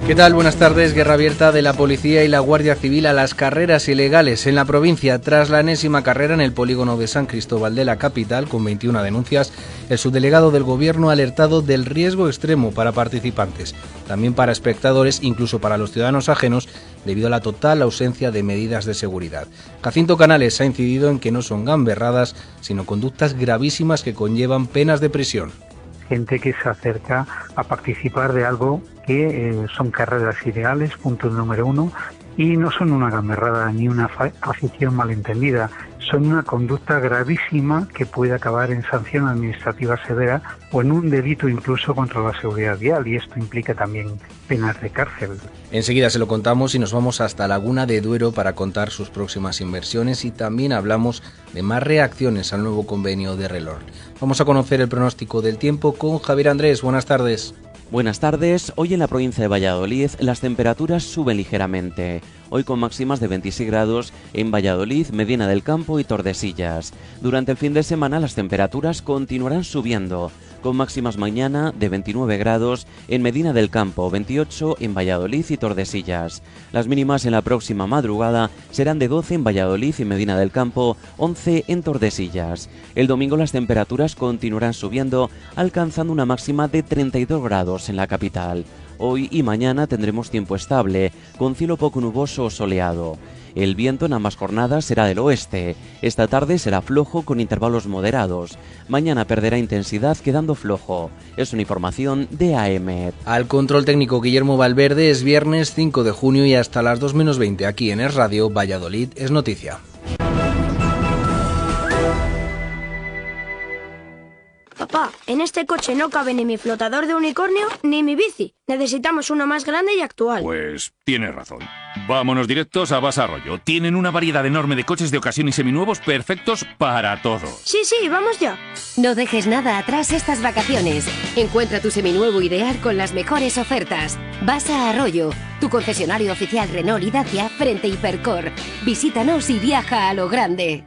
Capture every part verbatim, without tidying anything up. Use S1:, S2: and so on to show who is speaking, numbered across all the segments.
S1: ¿Qué tal? Buenas tardes. Guerra abierta de la Policía y la Guardia Civil a las carreras ilegales en la provincia. Tras la enésima carrera en el polígono de San Cristóbal de la capital, con veintiuna denuncias, el subdelegado del Gobierno ha alertado del riesgo extremo para participantes, también para espectadores, incluso para los ciudadanos ajenos, debido a la total ausencia de medidas de seguridad. Jacinto Canales ha incidido en que no son gamberradas, sino conductas gravísimas que conllevan penas de prisión.
S2: Gente que se acerca a participar de algo que eh, son carreras ilegales, punto número uno, y no son una gamberrada ni una afición malentendida, son una conducta gravísima que puede acabar en sanción administrativa severa o en un delito incluso contra la seguridad vial, y esto implica también penas de cárcel.
S1: Enseguida se lo contamos y nos vamos hasta Laguna de Duero para contar sus próximas inversiones, y también hablamos de más reacciones al nuevo convenio de Relor. Vamos a conocer el pronóstico del tiempo con Javier Andrés. Buenas tardes.
S3: Buenas tardes. Hoy en la provincia de Valladolid las temperaturas suben ligeramente. Hoy con máximas de veintiséis grados en Valladolid, Medina del Campo y Tordesillas. Durante el fin de semana las temperaturas continuarán subiendo, con máximas mañana de veintinueve grados en Medina del Campo, veintiocho en Valladolid y Tordesillas. Las mínimas en la próxima madrugada serán de doce en Valladolid y Medina del Campo, once en Tordesillas. El domingo las temperaturas continuarán subiendo, alcanzando una máxima de treinta y dos grados en la capital. Hoy y mañana tendremos tiempo estable, con cielo poco nuboso o soleado. El viento en ambas jornadas será del oeste. Esta tarde será flojo con intervalos moderados. Mañana perderá intensidad quedando flojo. Es una información de A M E T.
S1: Al control técnico Guillermo Valverde. Es viernes cinco de junio y hasta las dos menos veinte aquí en Es Radio Valladolid es noticia.
S4: Papá, en este coche no cabe ni mi flotador de unicornio ni mi bici. Necesitamos uno más grande y actual.
S5: Pues tienes razón. Vámonos directos a Basa Arroyo. Tienen una variedad enorme de coches de ocasión y seminuevos perfectos para todo.
S4: Sí, sí, vamos ya.
S6: No dejes nada atrás estas vacaciones. Encuentra tu seminuevo ideal con las mejores ofertas. Basa Arroyo, tu concesionario oficial Renault y Dacia frente a Hipercor. Visítanos y viaja a lo grande.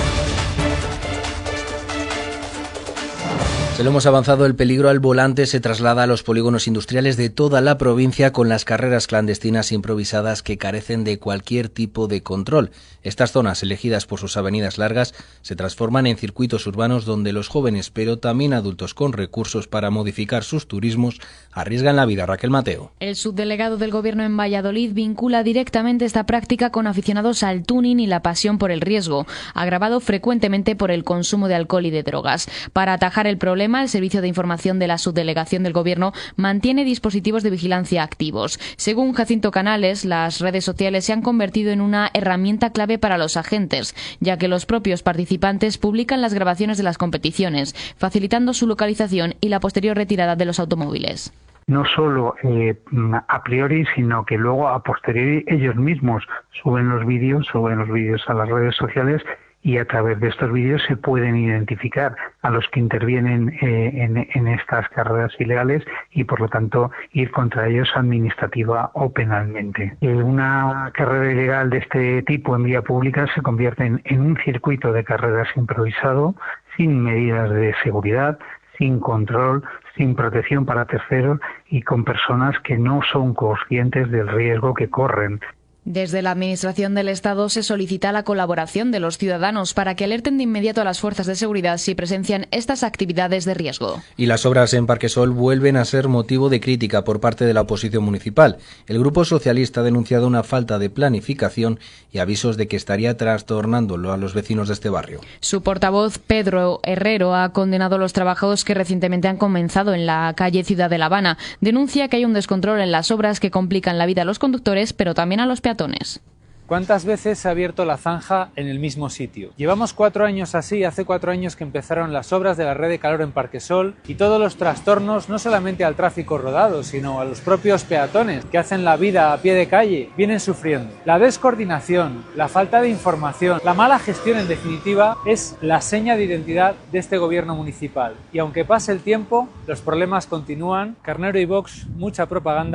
S1: Se lo hemos avanzado, el peligro al volante se traslada a los polígonos industriales de toda la provincia con las carreras clandestinas improvisadas que carecen de cualquier tipo de control. Estas zonas, elegidas por sus avenidas largas, se transforman en circuitos urbanos donde los jóvenes, pero también adultos con recursos para modificar sus turismos, arriesgan la vida. Raquel Mateo.
S7: El subdelegado del Gobierno en Valladolid vincula directamente esta práctica con aficionados al tuning y la pasión por el riesgo, agravado frecuentemente por el consumo de alcohol y de drogas. Para atajar el problema, el Servicio de Información de la Subdelegación del Gobierno mantiene dispositivos de vigilancia activos. Según Jacinto Canales, las redes sociales se han convertido en una herramienta clave para los agentes, ya que los propios participantes publican las grabaciones de las competiciones, facilitando su localización y la posterior retirada de los automóviles.
S2: No solo eh, a priori, sino que luego a posteriori ellos mismos suben los vídeos, suben los vídeos a las redes sociales, y a través de estos vídeos se pueden identificar a los que intervienen eh, en, en estas carreras ilegales y, por lo tanto, ir contra ellos administrativa o penalmente. Eh, una carrera ilegal de este tipo en vía pública se convierte en, en un circuito de carreras improvisado, sin medidas de seguridad, sin control, sin protección para terceros y con personas que no son conscientes del riesgo que corren.
S7: Desde la Administración del Estado se solicita la colaboración de los ciudadanos para que alerten de inmediato a las fuerzas de seguridad si presencian estas actividades de riesgo.
S1: Y las obras en Parquesol vuelven a ser motivo de crítica por parte de la oposición municipal. El Grupo Socialista ha denunciado una falta de planificación y avisos de que estaría trastornándolo a los vecinos de este barrio.
S7: Su portavoz, Pedro Herrero, ha condenado los trabajos que recientemente han comenzado en la calle Ciudad de La Habana. Denuncia que hay un descontrol en las obras que complican la vida a los conductores, pero también a los peatones.
S8: ¿Cuántas veces se ha abierto la zanja en el mismo sitio? Llevamos cuatro años así, hace cuatro años que empezaron las obras de la red de calor en Parquesol y todos los trastornos, no solamente al tráfico rodado, sino a los propios peatones que hacen la vida a pie de calle, vienen sufriendo. La descoordinación, la falta de información, la mala gestión en definitiva es la seña de identidad de este gobierno municipal. Y aunque pase el tiempo, los problemas continúan. Carnero y Vox, mucha propaganda,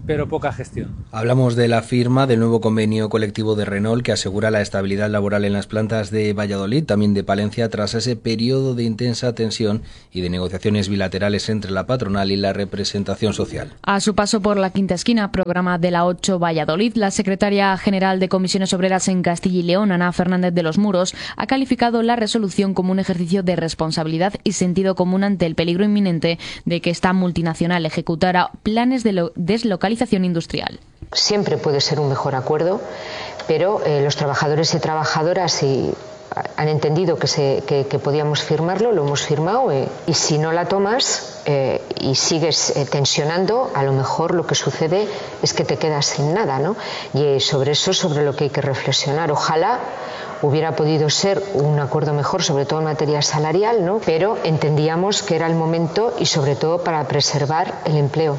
S8: pero poca gestión.
S1: Hablamos de la firma del nuevo convenio colectivo de Renault que asegura la estabilidad laboral en las plantas de Valladolid, también de Palencia, tras ese periodo de intensa tensión y de negociaciones bilaterales entre la patronal y la representación social.
S7: A su paso por la Quinta Esquina, programa de la ocho Valladolid, la secretaria general de Comisiones Obreras en Castilla y León, Ana Fernández de los Muros, ha calificado la resolución como un ejercicio de responsabilidad y sentido común ante el peligro inminente de que esta multinacional ejecutara planes de deslocalización industrial.
S9: Siempre puede ser un mejor acuerdo, pero eh, los trabajadores y trabajadoras y han entendido que, se, que, que podíamos firmarlo, lo hemos firmado, eh, y si no la tomas eh, y sigues eh, tensionando, a lo mejor lo que sucede es que te quedas sin nada, ¿no? Y sobre eso, sobre lo que hay que reflexionar. Ojalá hubiera podido ser un acuerdo mejor, sobre todo en materia salarial, ¿no? Pero entendíamos que era el momento y sobre todo para preservar el empleo.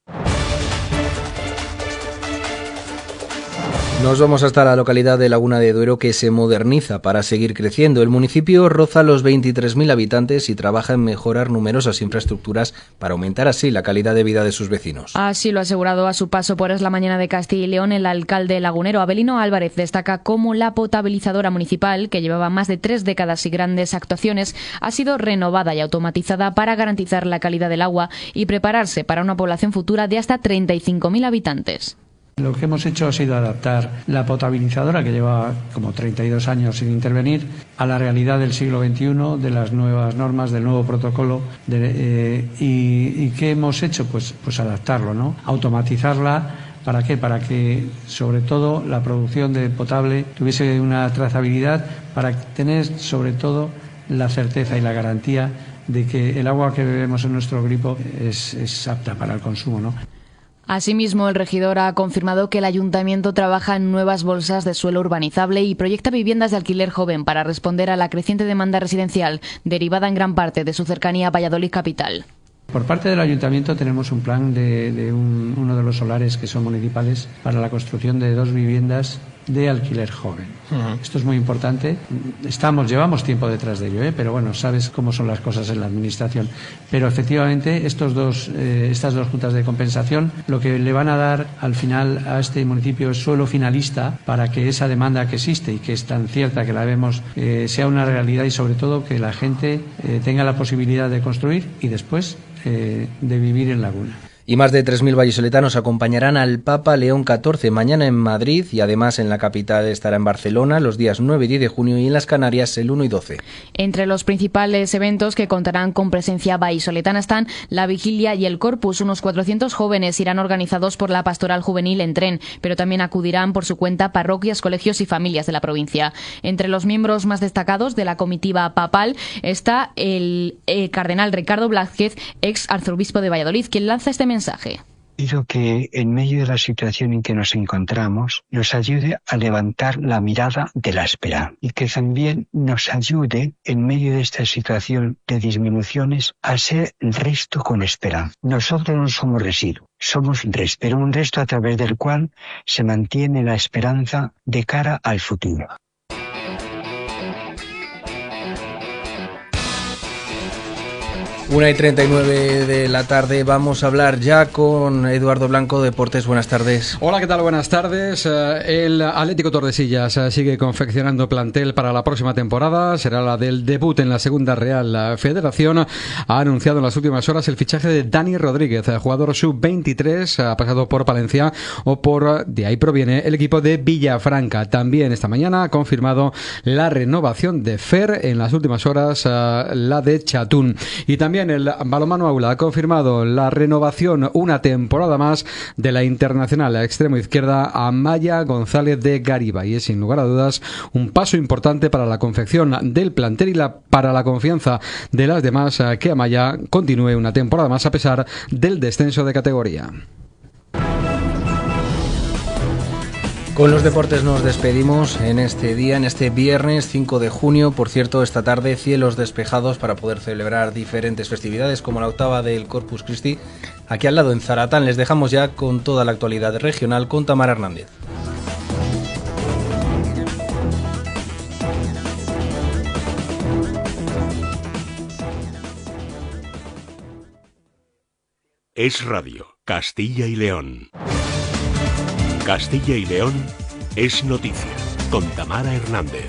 S1: Nos vamos hasta la localidad de Laguna de Duero, que se moderniza para seguir creciendo. El municipio roza los veintitrés mil habitantes y trabaja en mejorar numerosas infraestructuras para aumentar así la calidad de vida de sus vecinos.
S7: Así lo ha asegurado a su paso por Es la Mañana de Castilla y León el alcalde lagunero Abelino Álvarez. Destaca cómo la potabilizadora municipal, que llevaba más de tres décadas y grandes actuaciones, ha sido renovada y automatizada para garantizar la calidad del agua y prepararse para una población futura de hasta treinta y cinco mil habitantes.
S10: Lo que hemos hecho ha sido adaptar la potabilizadora, que lleva como treinta y dos años sin intervenir, a la realidad del siglo veintiuno, de las nuevas normas, del nuevo protocolo. De, eh, y, ¿Y qué hemos hecho? Pues, pues adaptarlo, ¿no? Automatizarla. ¿Para qué? Para que, sobre todo, la producción de potable tuviese una trazabilidad, para tener, sobre todo, la certeza y la garantía de que el agua que bebemos en nuestro grifo es, es apta para el consumo, ¿no?
S7: Asimismo, el regidor ha confirmado que el ayuntamiento trabaja en nuevas bolsas de suelo urbanizable y proyecta viviendas de alquiler joven para responder a la creciente demanda residencial, derivada en gran parte de su cercanía a Valladolid capital.
S10: Por parte del ayuntamiento tenemos un plan de, de un, uno de los solares que son municipales para la construcción de dos viviendas de alquiler joven. Uh-huh. Esto es muy importante. Estamos, llevamos tiempo detrás de ello, ¿eh? Pero bueno, sabes cómo son las cosas en la administración. Pero efectivamente, estos dos, eh, estas dos juntas de compensación, lo que le van a dar al final a este municipio es suelo finalista para que esa demanda que existe y que es tan cierta que la vemos eh, sea una realidad y sobre todo que la gente eh, tenga la posibilidad de construir y después eh, de vivir en Laguna.
S1: Y más de tres mil vallisoletanos acompañarán al Papa León catorce mañana en Madrid y además en la capital estará en Barcelona los días nueve y diez de junio y en las Canarias el uno y doce.
S7: Entre los principales eventos que contarán con presencia vallisoletana están la Vigilia y el Corpus. Unos cuatrocientos jóvenes irán organizados por la Pastoral Juvenil en tren, pero también acudirán por su cuenta parroquias, colegios y familias de la provincia. Entre los miembros más destacados de la comitiva papal está el, el cardenal Ricardo Blázquez, ex arzobispo de Valladolid, quien lanza este mensaje. mensaje.
S11: Pido que en medio de la situación en que nos encontramos nos ayude a levantar la mirada de la esperanza y que también nos ayude en medio de esta situación de disminuciones a ser resto con esperanza. Nosotros no somos residuo, somos resto, pero un resto a través del cual se mantiene la esperanza de cara al futuro.
S1: una y treinta y nueve de la tarde, vamos a hablar ya con Eduardo Blanco, Deportes. Buenas tardes.
S12: Hola, ¿qué tal? Buenas tardes. El Atlético Tordesillas sigue confeccionando plantel para la próxima temporada. Será la del debut en la Segunda Real Federación. Ha anunciado en las últimas horas el fichaje de Dani Rodríguez, jugador sub veintitrés, ha pasado por Palencia o por, de ahí proviene el equipo de Villafranca. También esta mañana ha confirmado la renovación de Fer, en las últimas horas la de Chatún. Y también el balonmano Aula ha confirmado la renovación una temporada más de la internacional a extremo izquierda Amaya González de Gariba, y es sin lugar a dudas un paso importante para la confección del plantel y la, para la confianza de las demás que Amaya continúe una temporada más a pesar del descenso de categoría.
S1: Con los deportes nos despedimos en este día, en este viernes cinco de junio. Por cierto, esta tarde cielos despejados para poder celebrar diferentes festividades como la octava del Corpus Christi. Aquí al lado en Zaratán les dejamos ya con toda la actualidad regional con Tamara Hernández.
S13: Es Radio, Castilla y León. Castilla y León es noticia, con Tamara Hernández.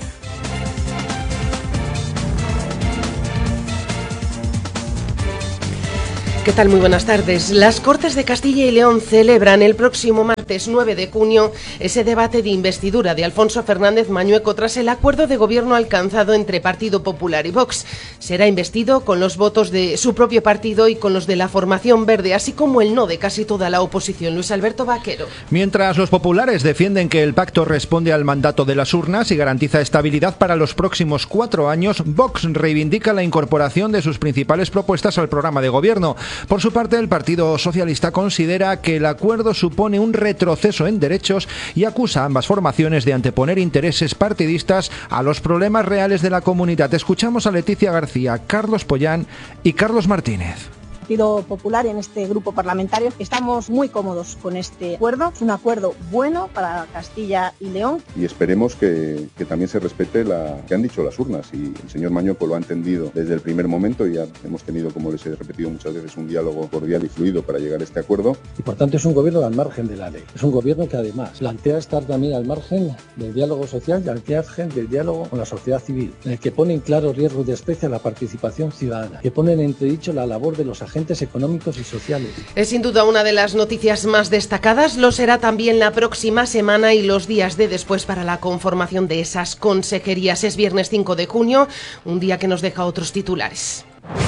S14: ¿Qué tal? Muy buenas tardes. Las Cortes de Castilla y León celebran el próximo martes nueve de junio ese debate de investidura de Alfonso Fernández Mañueco tras el acuerdo de gobierno alcanzado entre Partido Popular y Vox. Será investido con los votos de su propio partido y con los de la formación verde, así como el no de casi toda la oposición. Luis Alberto Vaquero.
S15: Mientras los populares defienden que el pacto responde al mandato de las urnas y garantiza estabilidad para los próximos cuatro años, Vox reivindica la incorporación de sus principales propuestas al programa de gobierno. Por su parte, el Partido Socialista considera que el acuerdo supone un retroceso en derechos y acusa a ambas formaciones de anteponer intereses partidistas a los problemas reales de la comunidad. Escuchamos a Leticia García, Carlos Pollán y Carlos Martínez.
S16: Partido Popular, en este grupo parlamentario, estamos muy cómodos con este acuerdo. Es un acuerdo bueno para Castilla y León.
S17: Y esperemos que, que también se respete la que han dicho las urnas, y el señor Mañueco lo ha entendido desde el primer momento. Ya hemos tenido, como les he repetido muchas veces, un diálogo cordial y fluido para llegar a este acuerdo.
S18: Y por tanto es un gobierno al margen de la ley. Es un gobierno que además plantea estar también al margen del diálogo social y al margen del diálogo con la sociedad civil, en el que pone en claro riesgo de especie la participación ciudadana, que pone en entredicho la labor de los agentes agentes económicos y sociales.
S14: Es sin duda una de las noticias más destacadas, lo será también la próxima semana y los días de después para la conformación de esas consejerías. Es viernes cinco de junio, un día que nos deja otros titulares.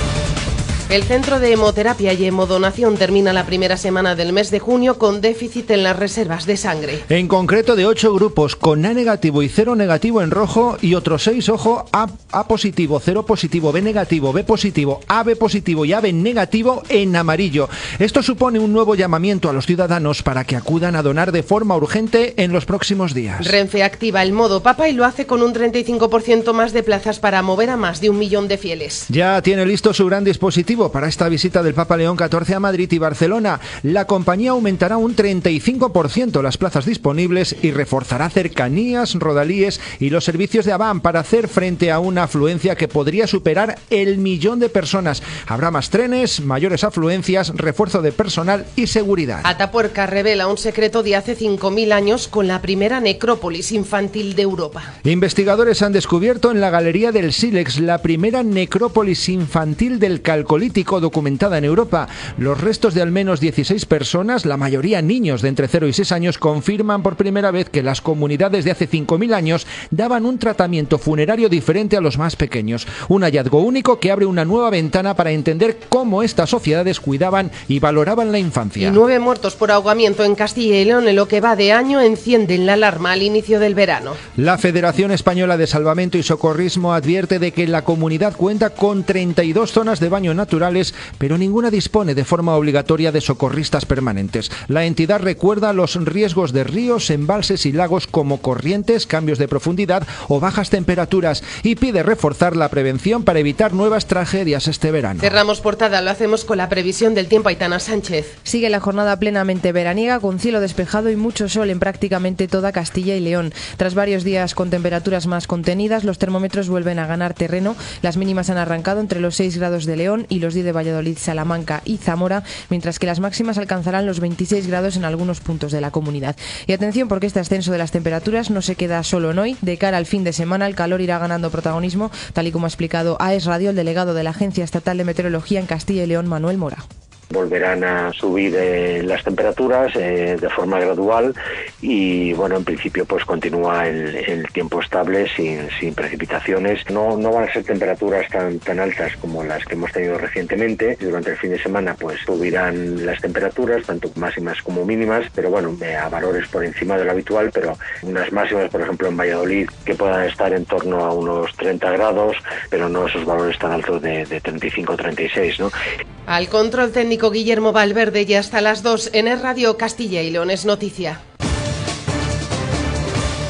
S14: El Centro de Hemoterapia y Hemodonación termina la primera semana del mes de junio con déficit en las reservas de sangre.
S15: En concreto de ocho grupos, con A negativo y cero negativo en rojo y otros seis, ojo, A, A positivo, cero positivo, B negativo, B positivo, A B positivo y A B negativo en amarillo. Esto supone un nuevo llamamiento a los ciudadanos para que acudan a donar de forma urgente en los próximos días.
S14: Renfe activa el modo Papa y lo hace con un treinta y cinco por ciento más de plazas para mover a más de un millón de fieles.
S15: Ya tiene listo su gran dispositivo para esta visita del Papa León catorce a Madrid y Barcelona. La compañía aumentará un treinta y cinco por ciento las plazas disponibles y reforzará cercanías, rodalíes y los servicios de Aván para hacer frente a una afluencia que podría superar el millón de personas. Habrá más trenes, mayores afluencias, refuerzo de personal y seguridad.
S14: Atapuerca revela un secreto de hace cinco mil años con la primera necrópolis infantil de Europa.
S15: Investigadores han descubierto en la Galería del Sílex la primera necrópolis infantil del Calcolítico documentada en Europa. Los restos de al menos dieciséis personas, la mayoría niños de entre cero y seis años, confirman por primera vez que las comunidades de hace cinco mil años daban un tratamiento funerario diferente a los más pequeños. Un hallazgo único que abre una nueva ventana para entender cómo estas sociedades cuidaban y valoraban la infancia.
S14: Y nueve muertos por ahogamiento en Castilla y León en lo que va de año encienden la alarma al inicio del verano.
S15: La Federación Española de Salvamento y Socorrismo advierte de que la comunidad cuenta con treinta y dos zonas de baño naturales, pero ninguna dispone de forma obligatoria de socorristas permanentes. La entidad recuerda los riesgos de ríos, embalses y lagos como corrientes, cambios de profundidad o bajas temperaturas y pide reforzar la prevención para evitar nuevas tragedias este verano.
S14: Cerramos portada, lo hacemos con la previsión del tiempo. Aitana Sánchez.
S19: Sigue la jornada plenamente veraniega con cielo despejado y mucho sol en prácticamente toda Castilla y León. Tras varios días con temperaturas más contenidas, los termómetros vuelven a ganar terreno. Las mínimas han arrancado entre los seis grados de León y los diez de Valladolid, Salamanca y Zamora, mientras que las máximas alcanzarán los veintiséis grados en algunos puntos de la comunidad. Y atención, porque este ascenso de las temperaturas no se queda solo en hoy. De cara al fin de semana, el calor irá ganando protagonismo, tal y como ha explicado a Es Radio el delegado de la Agencia Estatal de Meteorología en Castilla y León, Manuel Mora.
S20: Volverán a subir eh, las temperaturas eh, de forma gradual y bueno, en principio pues continúa el, el tiempo estable sin, sin precipitaciones. No, no van a ser temperaturas tan, tan altas como las que hemos tenido recientemente. Durante el fin de semana pues subirán las temperaturas, tanto máximas como mínimas, pero bueno, eh, a valores por encima de lo habitual, pero unas máximas, por ejemplo en Valladolid, que puedan estar en torno a unos treinta grados, pero no esos valores tan altos de, de treinta y cinco a treinta y seis, ¿no?
S14: Al control técnico Guillermo Valverde, y hasta las dos en Es Radio Castilla y León es noticia.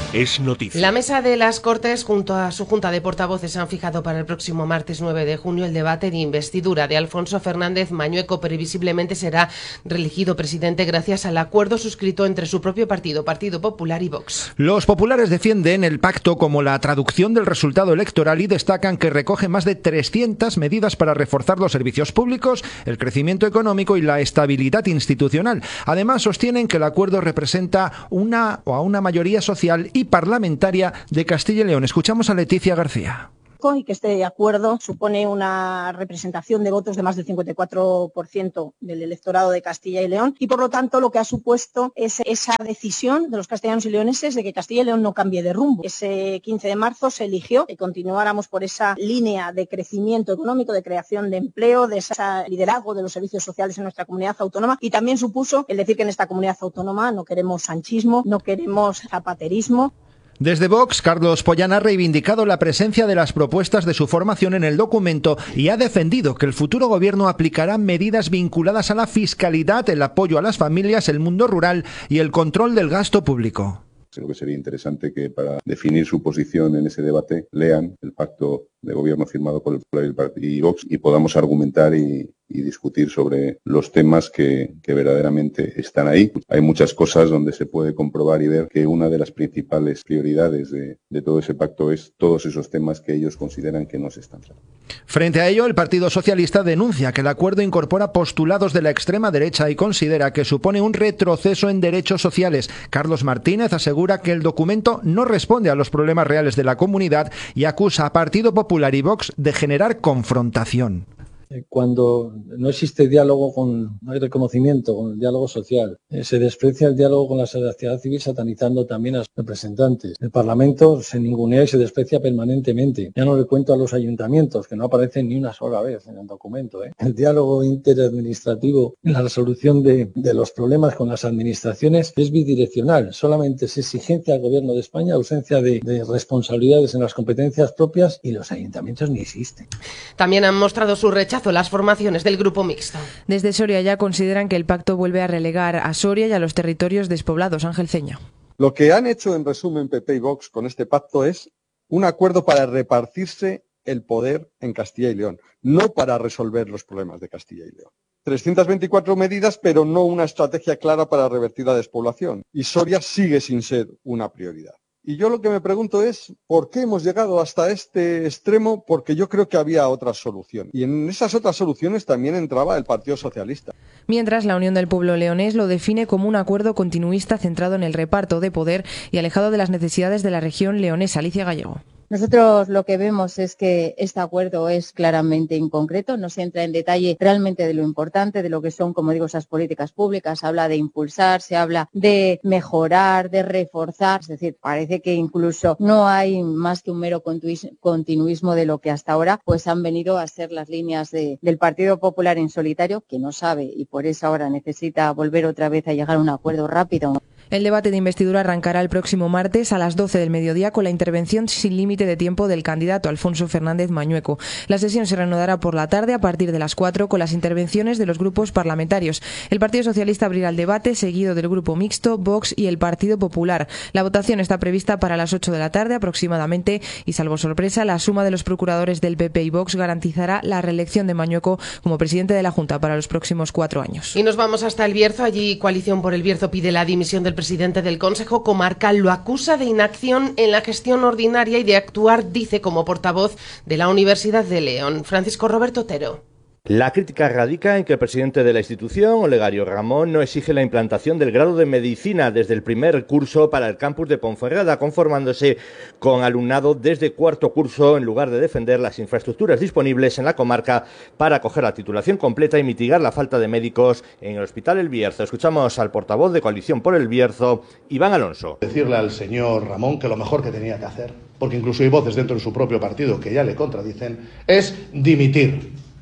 S13: Es noticia.
S14: La mesa de las Cortes, junto a su junta de portavoces, han fijado para el próximo martes nueve de junio el debate de investidura de Alfonso Fernández Mañueco. Previsiblemente será reelegido presidente gracias al acuerdo suscrito entre su propio partido, Partido Popular, y Vox.
S15: Los populares defienden el pacto como la traducción del resultado electoral y destacan que recoge más de trescientas medidas para reforzar los servicios públicos, el crecimiento económico y la estabilidad institucional. Además, sostienen que el acuerdo representa una o a una mayoría social y parlamentaria de Castilla y León. Escuchamos a Leticia García.
S16: Y que este acuerdo supone una representación de votos de más del cincuenta y cuatro por ciento del electorado de Castilla y León y, por lo tanto, lo que ha supuesto es esa decisión de los castellanos y leoneses de que Castilla y León no cambie de rumbo. Ese quince de marzo se eligió que continuáramos por esa línea de crecimiento económico, de creación de empleo, de ese liderazgo de los servicios sociales en nuestra comunidad autónoma, y también supuso el decir que en esta comunidad autónoma no queremos sanchismo, no queremos zapaterismo.
S15: Desde Vox, Carlos Pollán ha reivindicado la presencia de las propuestas de su formación en el documento y ha defendido que el futuro gobierno aplicará medidas vinculadas a la fiscalidad, el apoyo a las familias, el mundo rural y el control del gasto público.
S17: Creo que sería interesante que para definir su posición en ese debate lean el pacto de gobierno firmado por el Popular y Vox y podamos argumentar y, y discutir sobre los temas que, que verdaderamente están ahí. Hay muchas cosas donde se puede comprobar y ver que una de las principales prioridades de, de todo ese pacto es todos esos temas que ellos consideran que no se están tratando.
S15: Frente a ello, el Partido Socialista denuncia que el acuerdo incorpora postulados de la extrema derecha y considera que supone un retroceso en derechos sociales. Carlos Martínez asegura que el documento no responde a los problemas reales de la comunidad y acusa a Partido Popular y Vox de generar confrontación.
S18: Cuando no existe diálogo, con, no hay reconocimiento con el diálogo social, eh, se desprecia el diálogo con la sociedad civil satanizando también a los representantes. El Parlamento se ningunea y se desprecia permanentemente. Ya no le cuento a los ayuntamientos, que no aparecen ni una sola vez en el documento. ¿eh? El diálogo interadministrativo en la resolución de, de los problemas con las administraciones es bidireccional. Solamente es exigencia al Gobierno de España, ausencia de, de responsabilidades en las competencias propias, y los ayuntamientos ni existen.
S14: También han mostrado su rechazo las formaciones del grupo mixto.
S19: Desde Soria ya consideran que el pacto vuelve a relegar a Soria y a los territorios despoblados. Ángel Ceño.
S21: Lo que han hecho en resumen P P y Vox con este pacto es un acuerdo para repartirse el poder en Castilla y León, no para resolver los problemas de Castilla y León. trescientas veinticuatro medidas, pero no una estrategia clara para revertir la despoblación. Y Soria sigue sin ser una prioridad. Y yo lo que me pregunto es, ¿por qué hemos llegado hasta este extremo? Porque yo creo que había otras soluciones. Y en esas otras soluciones también entraba el Partido Socialista.
S19: Mientras, la Unión del Pueblo Leonés lo define como un acuerdo continuista centrado en el reparto de poder y alejado de las necesidades de la región leonesa. Alicia Gallego.
S22: Nosotros lo que vemos es que este acuerdo es claramente inconcreto, no se entra en detalle realmente de lo importante, de lo que son, como digo, esas políticas públicas. Se habla de impulsar, se habla de mejorar, de reforzar, es decir, parece que incluso no hay más que un mero continuismo de lo que hasta ahora pues han venido a ser las líneas de, del Partido Popular en solitario, que no sabe y por eso ahora necesita volver otra vez a llegar a un acuerdo rápido.
S19: El debate de investidura arrancará el próximo martes a las doce del mediodía con la intervención sin límite de tiempo del candidato Alfonso Fernández Mañueco. La sesión se reanudará por la tarde a partir de las cuatro con las intervenciones de los grupos parlamentarios. El Partido Socialista abrirá el debate, seguido del Grupo Mixto, Vox y el Partido Popular. La votación está prevista para las ocho de la tarde aproximadamente y, salvo sorpresa, la suma de los procuradores del P P y Vox garantizará la reelección de Mañueco como presidente de la Junta para los próximos cuatro años.
S14: Y nos vamos hasta El Bierzo. Allí Coalición por el Bierzo pide la dimisión del presidente del Consejo Comarcal. Lo acusa de inacción en la gestión ordinaria y de actuar, dice, como portavoz de la Universidad de León. Francisco Roberto Otero.
S23: La crítica radica en que el presidente de la institución, Olegario Ramón, no exige la implantación del grado de medicina desde el primer curso para el campus de Ponferrada, conformándose con alumnado desde cuarto curso en lugar de defender las infraestructuras disponibles en la comarca para acoger la titulación completa y mitigar la falta de médicos en el Hospital El Bierzo. Escuchamos al portavoz de Coalición por el Bierzo, Iván Alonso.
S24: Decirle al señor Ramón que lo mejor que tenía que hacer, porque incluso hay voces dentro de su propio partido que ya le contradicen, es dimitir.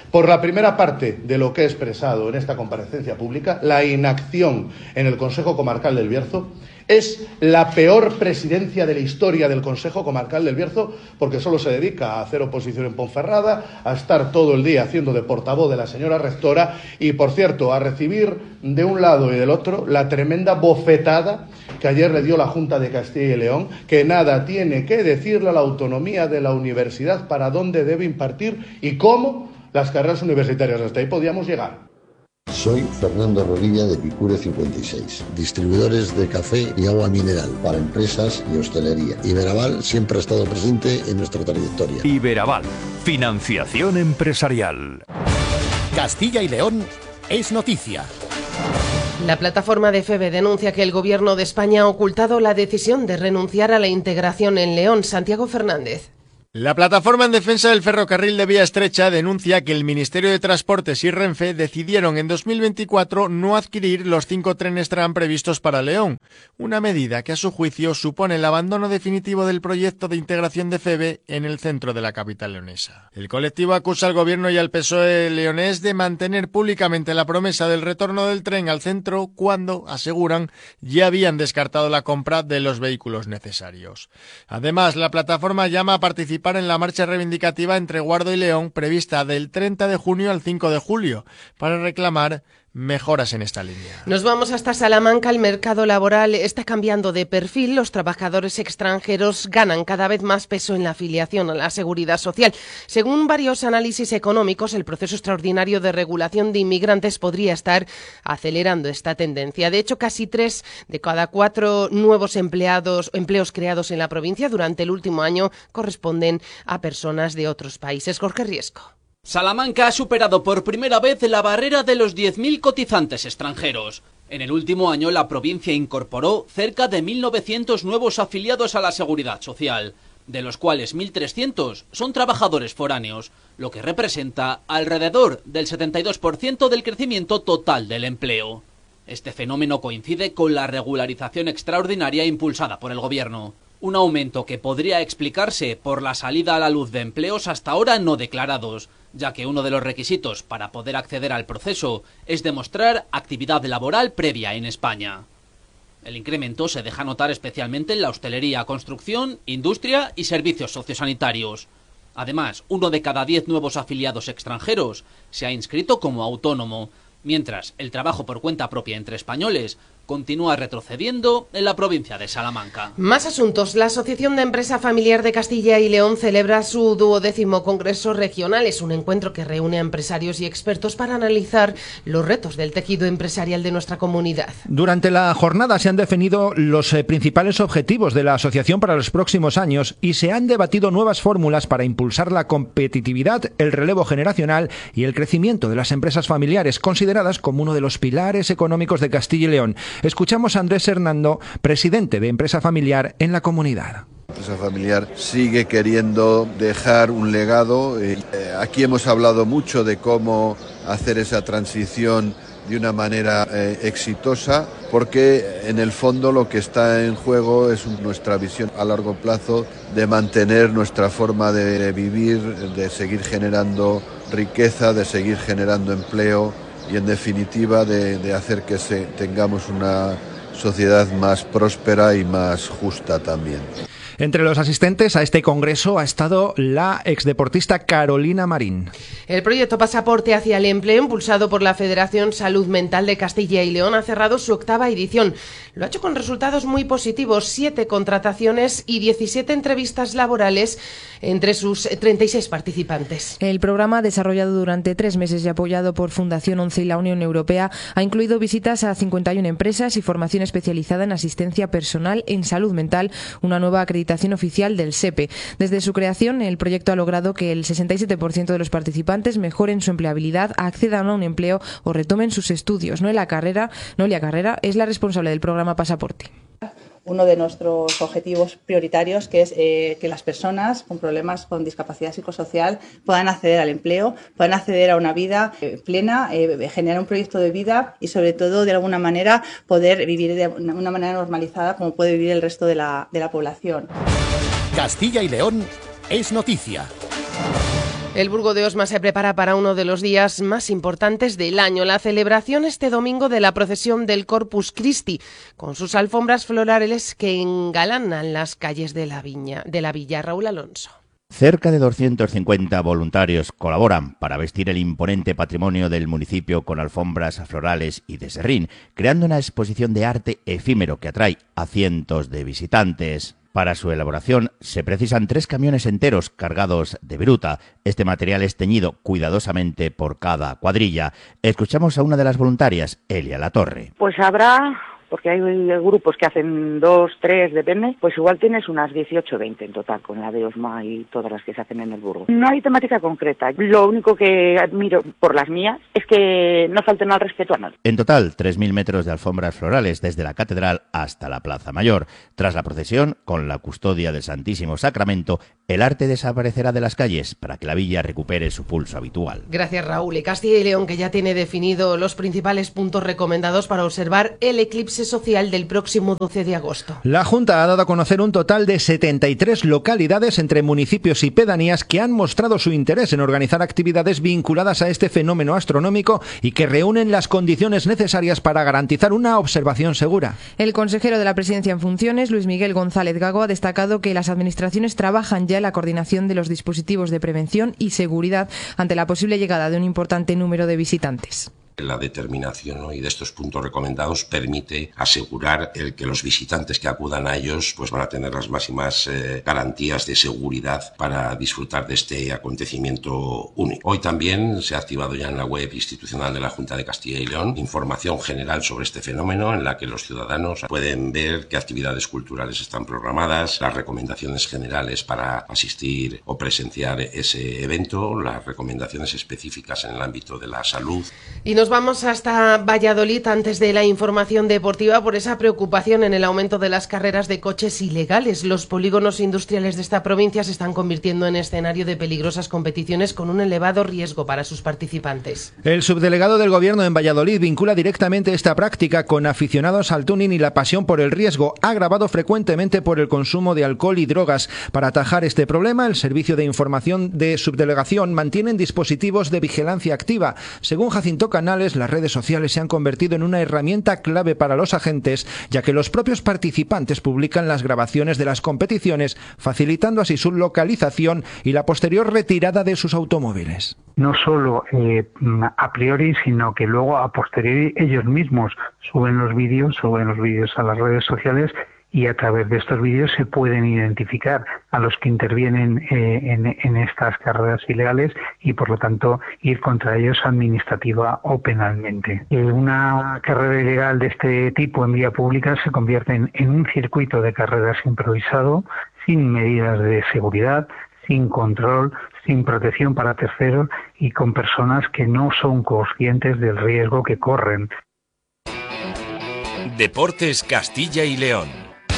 S24: Por la primera parte de lo que he expresado en esta comparecencia pública, la inacción en el Consejo Comarcal del Bierzo es la peor presidencia de la historia del Consejo Comarcal del Bierzo, porque solo se dedica a hacer oposición en Ponferrada, a estar todo el día haciendo de portavoz de la señora rectora y, por cierto, a recibir de un lado y del otro la tremenda bofetada que ayer le dio la Junta de Castilla y León, que nada tiene que decirle a la autonomía de la universidad para dónde debe impartir y cómo las carreras universitarias. Hasta ahí podíamos llegar.
S3: Soy Fernando Rodilla de Picure cincuenta y seis, distribuidores de café y agua mineral para empresas y hostelería. Iberaval siempre ha estado presente en nuestra trayectoria.
S13: Iberaval, financiación empresarial.
S4: Castilla y León es noticia.
S14: La plataforma de FEBE denuncia que el Gobierno de España ha ocultado la decisión de renunciar a la integración en León. Santiago Fernández.
S5: La plataforma en defensa del ferrocarril de vía estrecha denuncia que el Ministerio de Transportes y Renfe decidieron en dos mil veinticuatro no adquirir los cinco trenes tram previstos para León, una medida que a su juicio supone el abandono definitivo del proyecto de integración de FEBE en el centro de la capital leonesa. El colectivo acusa al Gobierno y al P S O E leonés de mantener públicamente la promesa del retorno del tren al centro cuando, aseguran, ya habían descartado la compra de los vehículos necesarios. Además, la plataforma llama a participar en la marcha reivindicativa entre Guardo y León prevista del treinta de junio al cinco de julio para reclamar mejoras en esta línea.
S14: Nos vamos hasta Salamanca. El mercado laboral está cambiando de perfil. Los trabajadores extranjeros ganan cada vez más peso en la afiliación a la Seguridad Social. Según varios análisis económicos, el proceso extraordinario de regulación de inmigrantes podría estar acelerando esta tendencia. De hecho, casi tres de cada cuatro nuevos empleados, empleos creados en la provincia durante el último año corresponden a personas de otros países. Jorge Riesco.
S6: Salamanca ha superado por primera vez la barrera de los diez mil cotizantes extranjeros. En el último año la provincia incorporó cerca de mil novecientos nuevos afiliados a la Seguridad Social, de los cuales mil trescientos son trabajadores foráneos, lo que representa alrededor del setenta y dos por ciento del crecimiento total del empleo. Este fenómeno coincide con la regularización extraordinaria impulsada por el Gobierno. Un aumento que podría explicarse por la salida a la luz de empleos hasta ahora no declarados, ya que uno de los requisitos para poder acceder al proceso es demostrar actividad laboral previa en España. El incremento se deja notar especialmente en la hostelería, construcción, industria y servicios sociosanitarios. Además, uno de cada diez nuevos afiliados extranjeros se ha inscrito como autónomo, mientras el trabajo por cuenta propia entre españoles continúa retrocediendo en la provincia de Salamanca.
S14: Más asuntos. La Asociación de Empresa Familiar de Castilla y León celebra su duodécimo Congreso Regional. Es un encuentro que reúne a empresarios y expertos para analizar los retos del tejido empresarial de nuestra comunidad.
S15: Durante la jornada se han definido los eh, principales objetivos de la asociación para los próximos años y se han debatido nuevas fórmulas para impulsar la competitividad, el relevo generacional y el crecimiento de las empresas familiares, consideradas como uno de los pilares económicos de Castilla y León. Escuchamos a Andrés Hernando, presidente de Empresa Familiar en la comunidad.
S25: La empresa familiar sigue queriendo dejar un legado. Eh, aquí hemos hablado mucho de cómo hacer esa transición de una manera eh, exitosa, porque en el fondo lo que está en juego es nuestra visión a largo plazo de mantener nuestra forma de vivir, de seguir generando riqueza, de seguir generando empleo y en definitiva de, de hacer que se, tengamos una sociedad más próspera y más justa también.
S15: Entre los asistentes a este congreso ha estado la exdeportista Carolina Marín.
S14: El proyecto Pasaporte hacia el Empleo, impulsado por la Federación Salud Mental de Castilla y León, ha cerrado su octava edición. Lo ha hecho con resultados muy positivos, siete contrataciones y diecisiete entrevistas laborales entre sus treinta y seis participantes.
S19: El programa, desarrollado durante tres meses y apoyado por Fundación once y la Unión Europea, ha incluido visitas a cincuenta y una empresas y formación especializada en asistencia personal en salud mental, una nueva acreditación oficial del S E P E. Desde su creación, el proyecto ha logrado que el sesenta y siete por ciento de los participantes mejoren su empleabilidad, accedan a un empleo o retomen sus estudios. Noelia Carrera, Noelia Carrera es la responsable del programa Pasaporte.
S26: Uno de nuestros objetivos prioritarios, que es eh, que las personas con problemas con discapacidad psicosocial puedan acceder al empleo, puedan acceder a una vida eh, plena, eh, generar un proyecto de vida y sobre todo de alguna manera poder vivir de una manera normalizada como puede vivir el resto de la, de la población.
S4: Castilla y León es noticia.
S14: El Burgo de Osma se prepara para uno de los días más importantes del año, la celebración este domingo de la procesión del Corpus Christi, con sus alfombras florales que engalanan las calles de la, viña, de la villa. Raúl Alonso.
S2: Cerca de doscientos cincuenta voluntarios colaboran para vestir el imponente patrimonio del municipio con alfombras florales y de serrín, creando una exposición de arte efímero que atrae a cientos de visitantes. Para su elaboración se precisan tres camiones enteros cargados de viruta. Este material es teñido cuidadosamente por cada cuadrilla. Escuchamos a una de las voluntarias, Elia Latorre.
S7: Pues habrá, porque hay grupos que hacen dos, tres, depende, pues igual tienes unas dieciocho o veinte en total, con la de Osma y todas las que se hacen en el Burgo. No hay temática concreta. Lo único que admiro por las mías es que no falten al respeto a nadie.
S2: En total, tres mil metros de alfombras florales desde la Catedral hasta la Plaza Mayor. Tras la procesión, con la custodia del Santísimo Sacramento, el arte desaparecerá de las calles para que la villa recupere su pulso habitual.
S14: Gracias, Raúl. Y Castilla y León, que ya tiene definido los principales puntos recomendados para observar el eclipse social del próximo doce de agosto.
S15: La Junta ha dado a conocer un total de setenta y tres localidades entre municipios y pedanías que han mostrado su interés en organizar actividades vinculadas a este fenómeno astronómico y que reúnen las condiciones necesarias para garantizar una observación segura.
S19: El consejero de la Presidencia en funciones, Luis Miguel González Gago, ha destacado que las administraciones trabajan ya en la coordinación de los dispositivos de prevención y seguridad ante la posible llegada de un importante número de visitantes.
S8: La determinación, ¿no?, y de estos puntos recomendados permite asegurar el que los visitantes que acudan a ellos pues van a tener las máximas eh, garantías de seguridad para disfrutar de este acontecimiento único. Hoy también se ha activado ya en la web institucional de la Junta de Castilla y León información general sobre este fenómeno, en la que los ciudadanos pueden ver qué actividades culturales están programadas, las recomendaciones generales para asistir o presenciar ese evento, las recomendaciones específicas en el ámbito de la salud.
S14: Y nos vamos hasta Valladolid antes de la información deportiva por esa preocupación en el aumento de las carreras de coches ilegales. Los polígonos industriales de esta provincia se están convirtiendo en escenario de peligrosas competiciones con un elevado riesgo para sus participantes.
S15: El subdelegado del Gobierno en Valladolid vincula directamente esta práctica con aficionados al tuning y la pasión por el riesgo, agravado frecuentemente por el consumo de alcohol y drogas. Para atajar este problema, el Servicio de Información de Subdelegación mantiene dispositivos de vigilancia activa. Según Jacinto Canal, las redes sociales se han convertido en una herramienta clave para los agentes, ya que los propios participantes publican las grabaciones de las competiciones, facilitando así su localización y la posterior retirada de sus automóviles.
S9: No solo eh, a priori, sino que luego a posteriori ellos mismos suben los vídeos, suben los vídeos a las redes sociales, y a través de estos vídeos se pueden identificar a los que intervienen eh, en, en estas carreras ilegales y, por lo tanto, ir contra ellos administrativa o penalmente. Eh, una carrera ilegal de este tipo en vía pública se convierte en, en un circuito de carreras improvisado, sin medidas de seguridad, sin control, sin protección para terceros y con personas que no son conscientes del riesgo que corren.
S13: Deportes Castilla y León.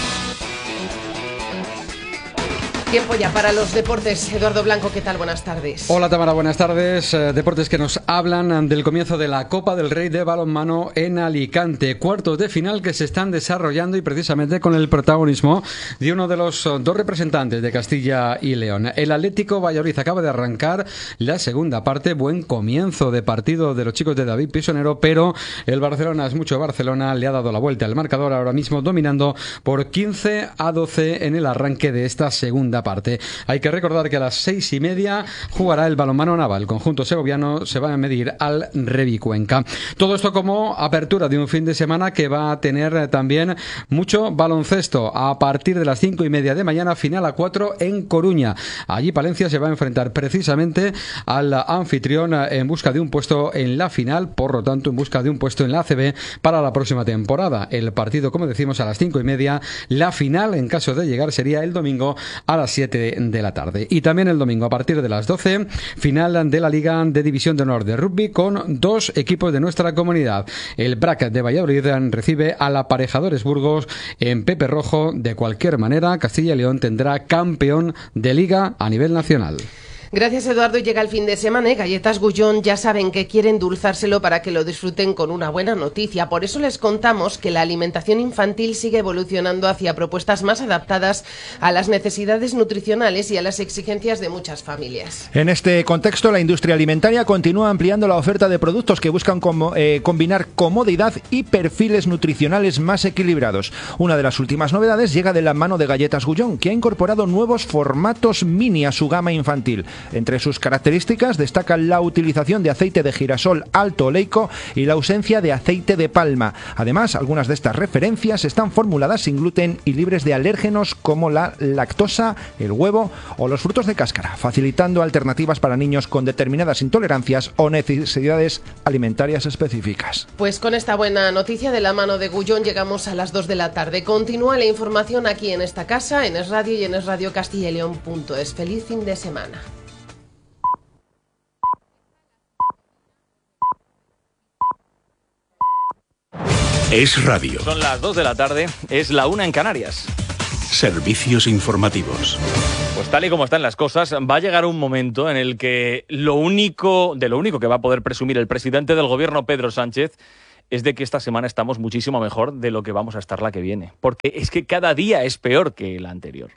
S14: Tiempo ya para los deportes. Eduardo Blanco, ¿qué tal? Buenas tardes.
S12: Hola Tamara, buenas tardes. Eh, deportes que nos hablan del comienzo de la Copa del Rey de balonmano en Alicante. Cuartos de final que se están desarrollando y precisamente con el protagonismo de uno de los dos representantes de Castilla y León. El Atlético Valladolid acaba de arrancar la segunda parte. Buen comienzo de partido de los chicos de David Pisonero, pero el Barcelona es mucho Barcelona. Le ha dado la vuelta al marcador, ahora mismo dominando por quince a doce en el arranque de esta segunda parte. Hay que recordar que a las seis y media jugará el balonmano Naval. El conjunto segoviano se va a medir al Revi Cuenca. Todo esto como apertura de un fin de semana que va a tener también mucho baloncesto. A partir de las cinco y media de mañana, final a cuatro en Coruña. Allí Palencia se va a enfrentar precisamente al anfitrión en busca de un puesto en la final, por lo tanto en busca de un puesto en la A C B para la próxima temporada. El partido, como decimos, a las cinco y media. La final, en caso de llegar, sería el domingo a las siete de la tarde. Y también el domingo a partir de las doce, final de la Liga de División de Honor de Rugby con dos equipos de nuestra comunidad. El B R A C de Valladolid recibe al Aparejadores Burgos en Pepe Rojo. De cualquier manera, Castilla y León tendrá campeón de Liga a nivel nacional.
S14: Gracias, Eduardo. Llega el fin de semana, ¿eh? Galletas Gullón ya saben que quieren endulzárselo para que lo disfruten con una buena noticia. Por eso les contamos que la alimentación infantil sigue evolucionando hacia propuestas más adaptadas a las necesidades nutricionales y a las exigencias de muchas familias.
S15: En este contexto, la industria alimentaria continúa ampliando la oferta de productos que buscan como, eh, combinar comodidad y perfiles nutricionales más equilibrados. Una de las últimas novedades llega de la mano de Galletas Gullón, que ha incorporado nuevos formatos mini a su gama infantil. Entre sus características destacan la utilización de aceite de girasol alto oleico y la ausencia de aceite de palma. Además, algunas de estas referencias están formuladas sin gluten y libres de alérgenos como la lactosa, el huevo o los frutos de cáscara, facilitando alternativas para niños con determinadas intolerancias o necesidades alimentarias específicas.
S14: Pues con esta buena noticia de la mano de Gullón llegamos a las dos de la tarde. Continúa la información aquí en esta casa, en Es Radio y en es radio castilla y león punto es. Feliz fin de semana.
S13: Es Radio.
S1: Son las dos de la tarde, es la una en Canarias.
S13: Servicios informativos.
S1: Pues tal y como están las cosas, va a llegar un momento en el que lo único, de lo único que va a poder presumir el presidente del gobierno, Pedro Sánchez, es de que esta semana estamos muchísimo mejor de lo que vamos a estar la que viene. Porque es que cada día es peor que la anterior.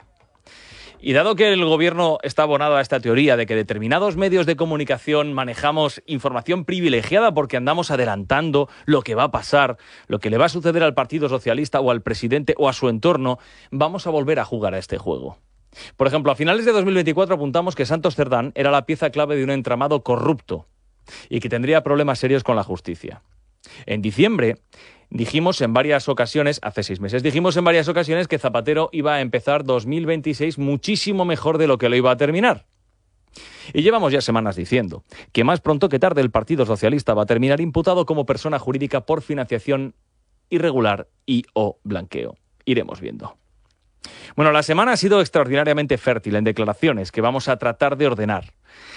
S1: Y dado que el gobierno está abonado a esta teoría de que determinados medios de comunicación manejamos información privilegiada porque andamos adelantando lo que va a pasar, lo que le va a suceder al Partido Socialista o al presidente o a su entorno, vamos a volver a jugar a este juego. Por ejemplo, a finales de dos mil veinticuatro apuntamos que Santos Cerdán era la pieza clave de un entramado corrupto y que tendría problemas serios con la justicia. En diciembre dijimos en varias ocasiones, hace seis meses, dijimos en varias ocasiones que Zapatero iba a empezar dos mil veintiséis muchísimo mejor de lo que lo iba a terminar. Y llevamos ya semanas diciendo que más pronto que tarde el Partido Socialista va a terminar imputado como persona jurídica por financiación irregular y o blanqueo. Iremos viendo. Bueno, la semana ha sido extraordinariamente fértil en declaraciones que vamos a tratar de ordenar.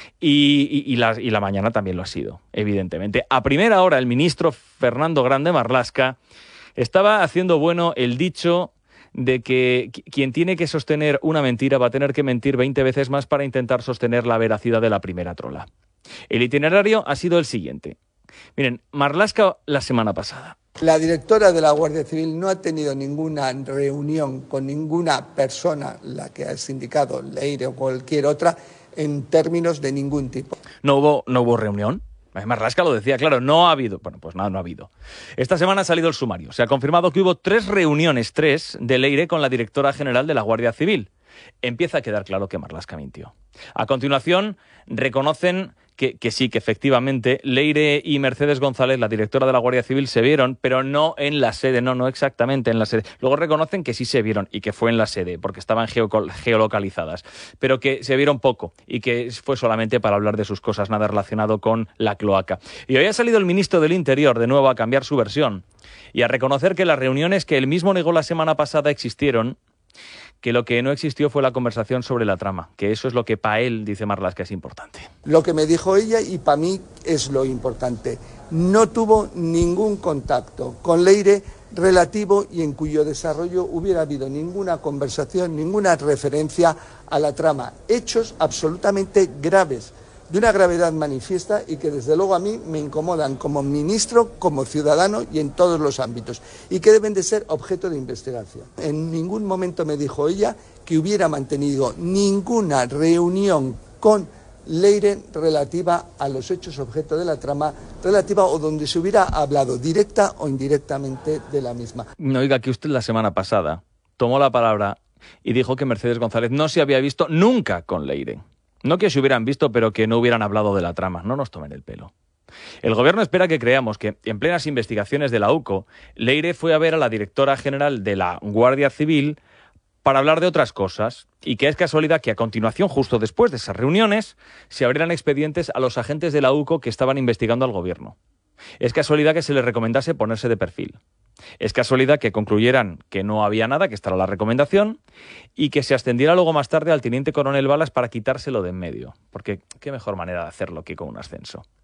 S1: Y, y, y, la, y la mañana también lo ha sido, evidentemente. A primera hora, el ministro Fernando Grande Marlaska estaba haciendo bueno el dicho de que quien tiene que sostener una mentira va a tener que mentir veinte veces más para intentar sostener la veracidad de la primera trola. El itinerario ha sido el siguiente. Miren, Marlaska la semana pasada.
S10: La directora de la Guardia Civil no ha tenido ninguna reunión con ninguna persona, la que ha indicado Leire o cualquier otra, en términos de ningún tipo.
S1: No hubo, no hubo reunión. Marlaska lo decía, claro, no ha habido. Bueno, pues nada, no ha habido. Esta semana ha salido el sumario. Se ha confirmado que hubo tres reuniones, tres, de Leire con la directora general de la Guardia Civil. Empieza a quedar claro que Marlaska mintió. A continuación, reconocen que, que sí, que efectivamente Leire y Mercedes González, la directora de la Guardia Civil, se vieron, pero no en la sede, no, no exactamente en la sede. Luego reconocen que sí se vieron y que fue en la sede, porque estaban geo- geolocalizadas, pero que se vieron poco y que fue solamente para hablar de sus cosas, nada relacionado con la cloaca. Y hoy ha salido el ministro del Interior de nuevo a cambiar su versión y a reconocer que las reuniones que él mismo negó la semana pasada existieron, que lo que no existió fue la conversación sobre la trama, que eso es lo que para él, dice Marlaska, es importante.
S10: Lo que me dijo ella, y para mí es lo importante, no tuvo ningún contacto con Leire relativo y en cuyo desarrollo hubiera habido ninguna conversación, ninguna referencia a la trama. Hechos absolutamente graves, de una gravedad manifiesta y que desde luego a mí me incomodan como ministro, como ciudadano y en todos los ámbitos y que deben de ser objeto de investigación. En ningún momento me dijo ella que hubiera mantenido ninguna reunión con Leire relativa a los hechos objeto de la trama, relativa o donde se hubiera hablado directa o indirectamente de la misma.
S1: No, oiga, que usted la semana pasada tomó la palabra y dijo que Mercedes González no se había visto nunca con Leire. No que se hubieran visto, pero que no hubieran hablado de la trama. No nos tomen el pelo. El gobierno espera que creamos que, en plenas investigaciones de la U C O, Leire fue a ver a la directora general de la Guardia Civil para hablar de otras cosas, y que es casualidad que a continuación, justo después de esas reuniones, se abrieran expedientes a los agentes de la U C O que estaban investigando al gobierno. Es casualidad que se les recomendase ponerse de perfil. Es casualidad que concluyeran que no había nada, que esta era la recomendación, y que se ascendiera luego más tarde al teniente coronel Balas para quitárselo de en medio. Porque qué mejor manera de hacerlo que con un ascenso.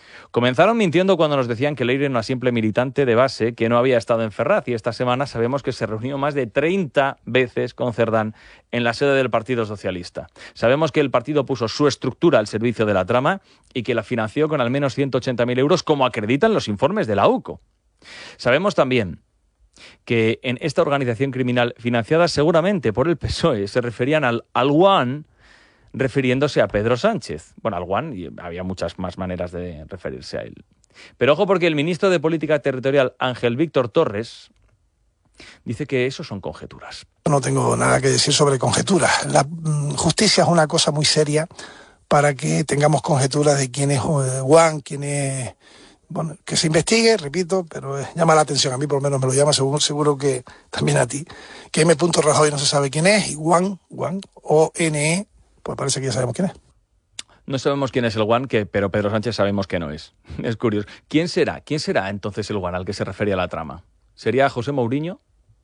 S1: Comenzaron mintiendo cuando nos decían que Leire era una simple militante de base que no había estado en Ferraz, y esta semana sabemos que se reunió más de treinta veces con Cerdán en la sede del Partido Socialista. Sabemos que el partido puso su estructura al servicio de la trama y que la financió con al menos ciento ochenta mil euros, como acreditan los informes de la U C O. Sabemos también que en esta organización criminal, financiada seguramente por el P S O E, se referían al Alguán, refiriéndose a Pedro Sánchez. Bueno, al Guan, y había muchas más maneras de referirse a él. Pero ojo, porque el ministro de Política Territorial, Ángel Víctor Torres, dice que eso son conjeturas.
S11: No tengo nada que decir sobre conjeturas. La mm, justicia es una cosa muy seria para que tengamos conjeturas de quién es eh, Guan, quién es... Bueno, que se investigue, repito, pero eh, llama la atención. A mí por lo menos me lo llama, seguro, seguro que también a ti. Que M. Rajoy no se sabe quién es, y Guan, Guan, O N E, pues parece que ya sabemos quién es.
S1: No sabemos quién es el Guan, que, pero Pedro Sánchez sabemos que no es. Es curioso. ¿Quién será? ¿Quién será entonces el Guan al que se refería la trama? ¿Sería José Mourinho?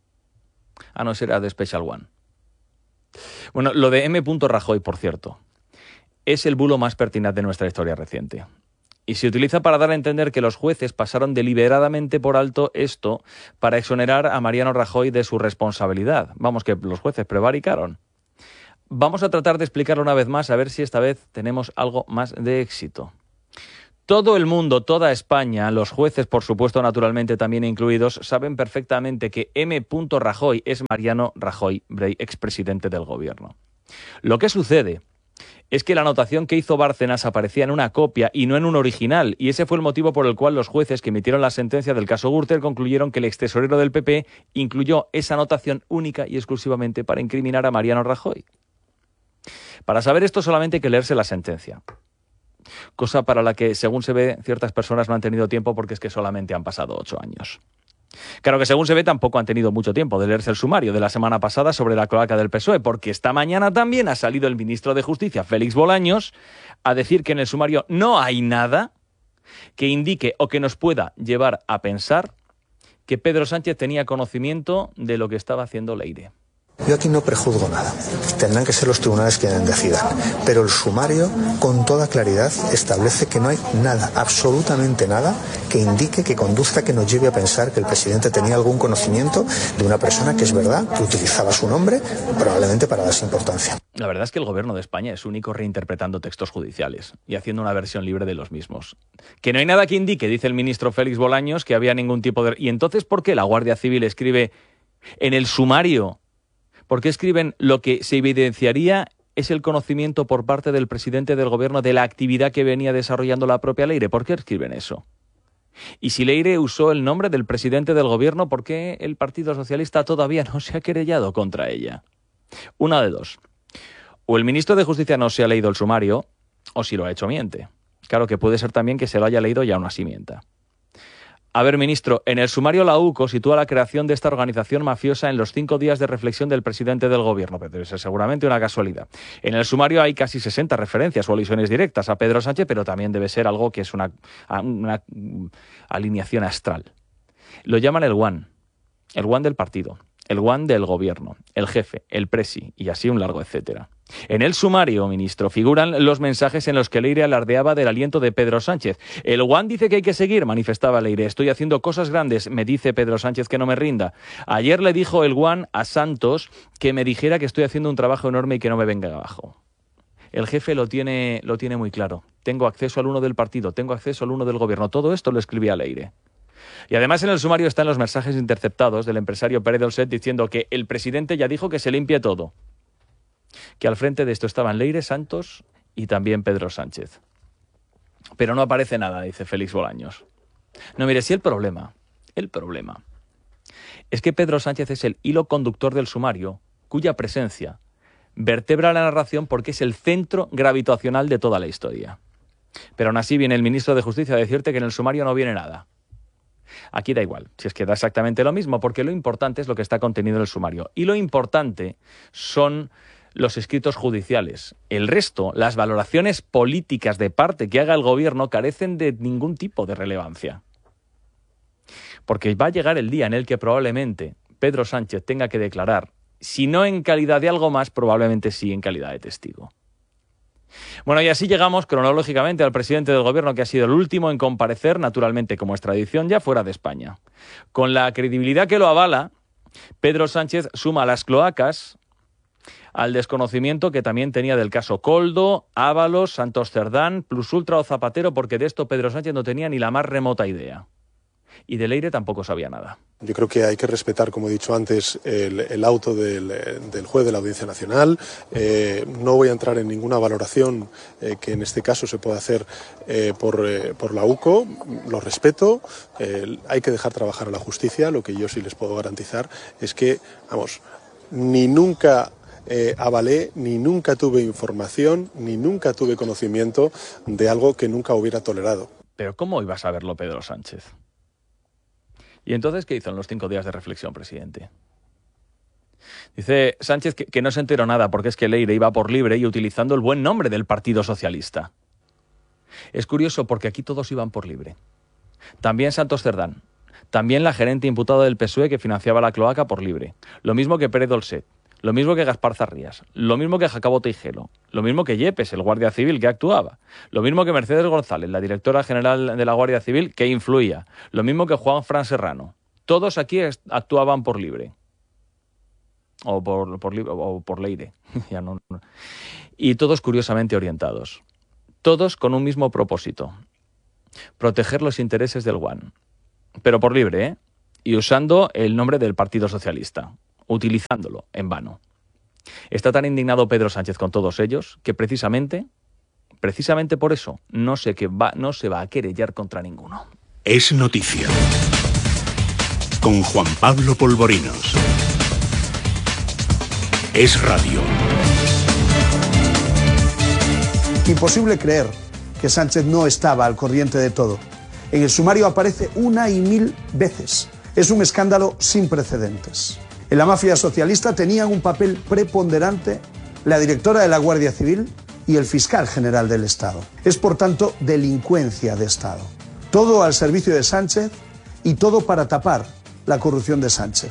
S1: Ah, no, será de Special One. Bueno, lo de M. Rajoy, por cierto, es el bulo más pertinaz de nuestra historia reciente. Y se utiliza para dar a entender que los jueces pasaron deliberadamente por alto esto para exonerar a Mariano Rajoy de su responsabilidad. Vamos, que los jueces prevaricaron. Vamos a tratar de explicarlo una vez más, a ver si esta vez tenemos algo más de éxito. Todo el mundo, toda España, los jueces, por supuesto, naturalmente también incluidos, saben perfectamente que M. Rajoy es Mariano Rajoy Brey, expresidente del gobierno. Lo que sucede es que la anotación que hizo Bárcenas aparecía en una copia y no en un original, y ese fue el motivo por el cual los jueces que emitieron la sentencia del caso Gürtel concluyeron que el extesorero del P P incluyó esa anotación única y exclusivamente para incriminar a Mariano Rajoy. Para saber esto solamente hay que leerse la sentencia, cosa para la que, según se ve, ciertas personas no han tenido tiempo porque es que solamente han pasado ocho años. Claro que, según se ve, tampoco han tenido mucho tiempo de leerse el sumario de la semana pasada sobre la cloaca del P S O E, porque esta mañana también ha salido el ministro de Justicia, Félix Bolaños, a decir que en el sumario no hay nada que indique o que nos pueda llevar a pensar que Pedro Sánchez tenía conocimiento de lo que estaba haciendo Leire.
S16: Yo aquí no prejuzgo nada, tendrán que ser los tribunales quienes decidan, pero el sumario con toda claridad establece que no hay nada, absolutamente nada, que indique, que conduzca, que nos lleve a pensar que el presidente tenía algún conocimiento de una persona que es verdad, que utilizaba su nombre, probablemente para darse importancia.
S1: La verdad es que el gobierno de España es único reinterpretando textos judiciales y haciendo una versión libre de los mismos. Que no hay nada que indique, dice el ministro Félix Bolaños, que había ningún tipo de... ¿Y entonces por qué la Guardia Civil escribe en el sumario? ¿Por qué escriben lo que se evidenciaría es el conocimiento por parte del presidente del gobierno de la actividad que venía desarrollando la propia Leire? ¿Por qué escriben eso? Y si Leire usó el nombre del presidente del gobierno, ¿por qué el Partido Socialista todavía no se ha querellado contra ella? Una de dos. O el ministro de Justicia no se ha leído el sumario, o si lo ha hecho miente. Claro que puede ser también que se lo haya leído y aún así mienta. A ver, ministro, en el sumario la U C O sitúa la creación de esta organización mafiosa en los cinco días de reflexión del presidente del gobierno, pero debe ser seguramente una casualidad. En el sumario hay casi sesenta referencias o alusiones directas a Pedro Sánchez, pero también debe ser algo que es una, una alineación astral. Lo llaman el Guan, el Guan del partido, el Guan del gobierno, el jefe, el presi y así un largo etcétera. En el sumario, ministro, figuran los mensajes en los que Leire alardeaba del aliento de Pedro Sánchez. El Guan dice que hay que seguir, manifestaba Leire. Estoy haciendo cosas grandes, me dice Pedro Sánchez que no me rinda. Ayer le dijo el Guan a Santos que me dijera que estoy haciendo un trabajo enorme y que no me venga abajo. El jefe lo tiene, lo tiene muy claro. Tengo acceso al uno del partido, tengo acceso al uno del gobierno. Todo esto lo escribía Leire. Y además en el sumario están los mensajes interceptados del empresario Pérez Dolcet diciendo que el presidente ya dijo que se limpie todo. Que al frente de esto estaban Leire, Santos y también Pedro Sánchez. Pero no aparece nada, dice Félix Bolaños. No, mire, si el problema, el problema, es que Pedro Sánchez es el hilo conductor del sumario, cuya presencia vertebra la narración porque es el centro gravitacional de toda la historia. Pero aún así viene el ministro de Justicia a decirte que en el sumario no viene nada. Aquí da igual, si es que da exactamente lo mismo, porque lo importante es lo que está contenido en el sumario. Y lo importante son los escritos judiciales. El resto, las valoraciones políticas de parte que haga el gobierno, carecen de ningún tipo de relevancia. Porque va a llegar el día en el que probablemente Pedro Sánchez tenga que declarar, si no en calidad de algo más, probablemente sí en calidad de testigo. Bueno, y así llegamos cronológicamente al presidente del gobierno, que ha sido el último en comparecer, naturalmente, como es tradición ya, fuera de España. Con la credibilidad que lo avala, Pedro Sánchez suma a las cloacas al desconocimiento que también tenía del caso Koldo, Ábalos, Santos Cerdán, Plus Ultra o Zapatero, porque de esto Pedro Sánchez no tenía ni la más remota idea. Y de Leire tampoco sabía nada.
S17: Yo creo que hay que respetar, como he dicho antes, el, el auto del, del juez de la Audiencia Nacional. Eh, no voy a entrar en ninguna valoración eh, que en este caso se pueda hacer eh, por, eh, por la U C O. Lo respeto. Eh, hay que dejar trabajar a la justicia. Lo que yo sí les puedo garantizar es que, vamos, ni nunca eh, avalé, ni nunca tuve información, ni nunca tuve conocimiento de algo que nunca hubiera tolerado.
S1: Pero ¿cómo iba a saberlo Pedro Sánchez? ¿Y entonces qué hizo en los cinco días de reflexión, presidente? Dice Sánchez que, que no se enteró nada porque es que Leire iba por libre y utilizando el buen nombre del Partido Socialista. Es curioso porque aquí todos iban por libre. También Santos Cerdán. También la gerente imputada del P S O E que financiaba la cloaca por libre. Lo mismo que Pérez Dolcet. Lo mismo que Gaspar Zarrías, lo mismo que Jacobo Teijelo, lo mismo que Yepes, el guardia civil que actuaba, lo mismo que Mercedes González, la directora general de la Guardia Civil que influía, lo mismo que Juan Fran Serrano. Todos aquí actuaban por libre. O por, por, o por Leire. ya no, no. Y todos curiosamente orientados. Todos con un mismo propósito. Proteger los intereses del Guan. Pero por libre, ¿eh? Y usando el nombre del Partido Socialista. Utilizándolo en vano. Está tan indignado Pedro Sánchez con todos ellos que precisamente, precisamente por eso, no sé que va, no se va a querellar contra ninguno.
S13: Es noticia. Con Juan Pablo Polvorinos. Es radio.
S18: Imposible creer que Sánchez no estaba al corriente de todo. En el sumario aparece una y mil veces. Es un escándalo sin precedentes. En la mafia socialista tenían un papel preponderante la directora de la Guardia Civil y el fiscal general del Estado. Es, por tanto, delincuencia de Estado. Todo al servicio de Sánchez y todo para tapar la corrupción de Sánchez.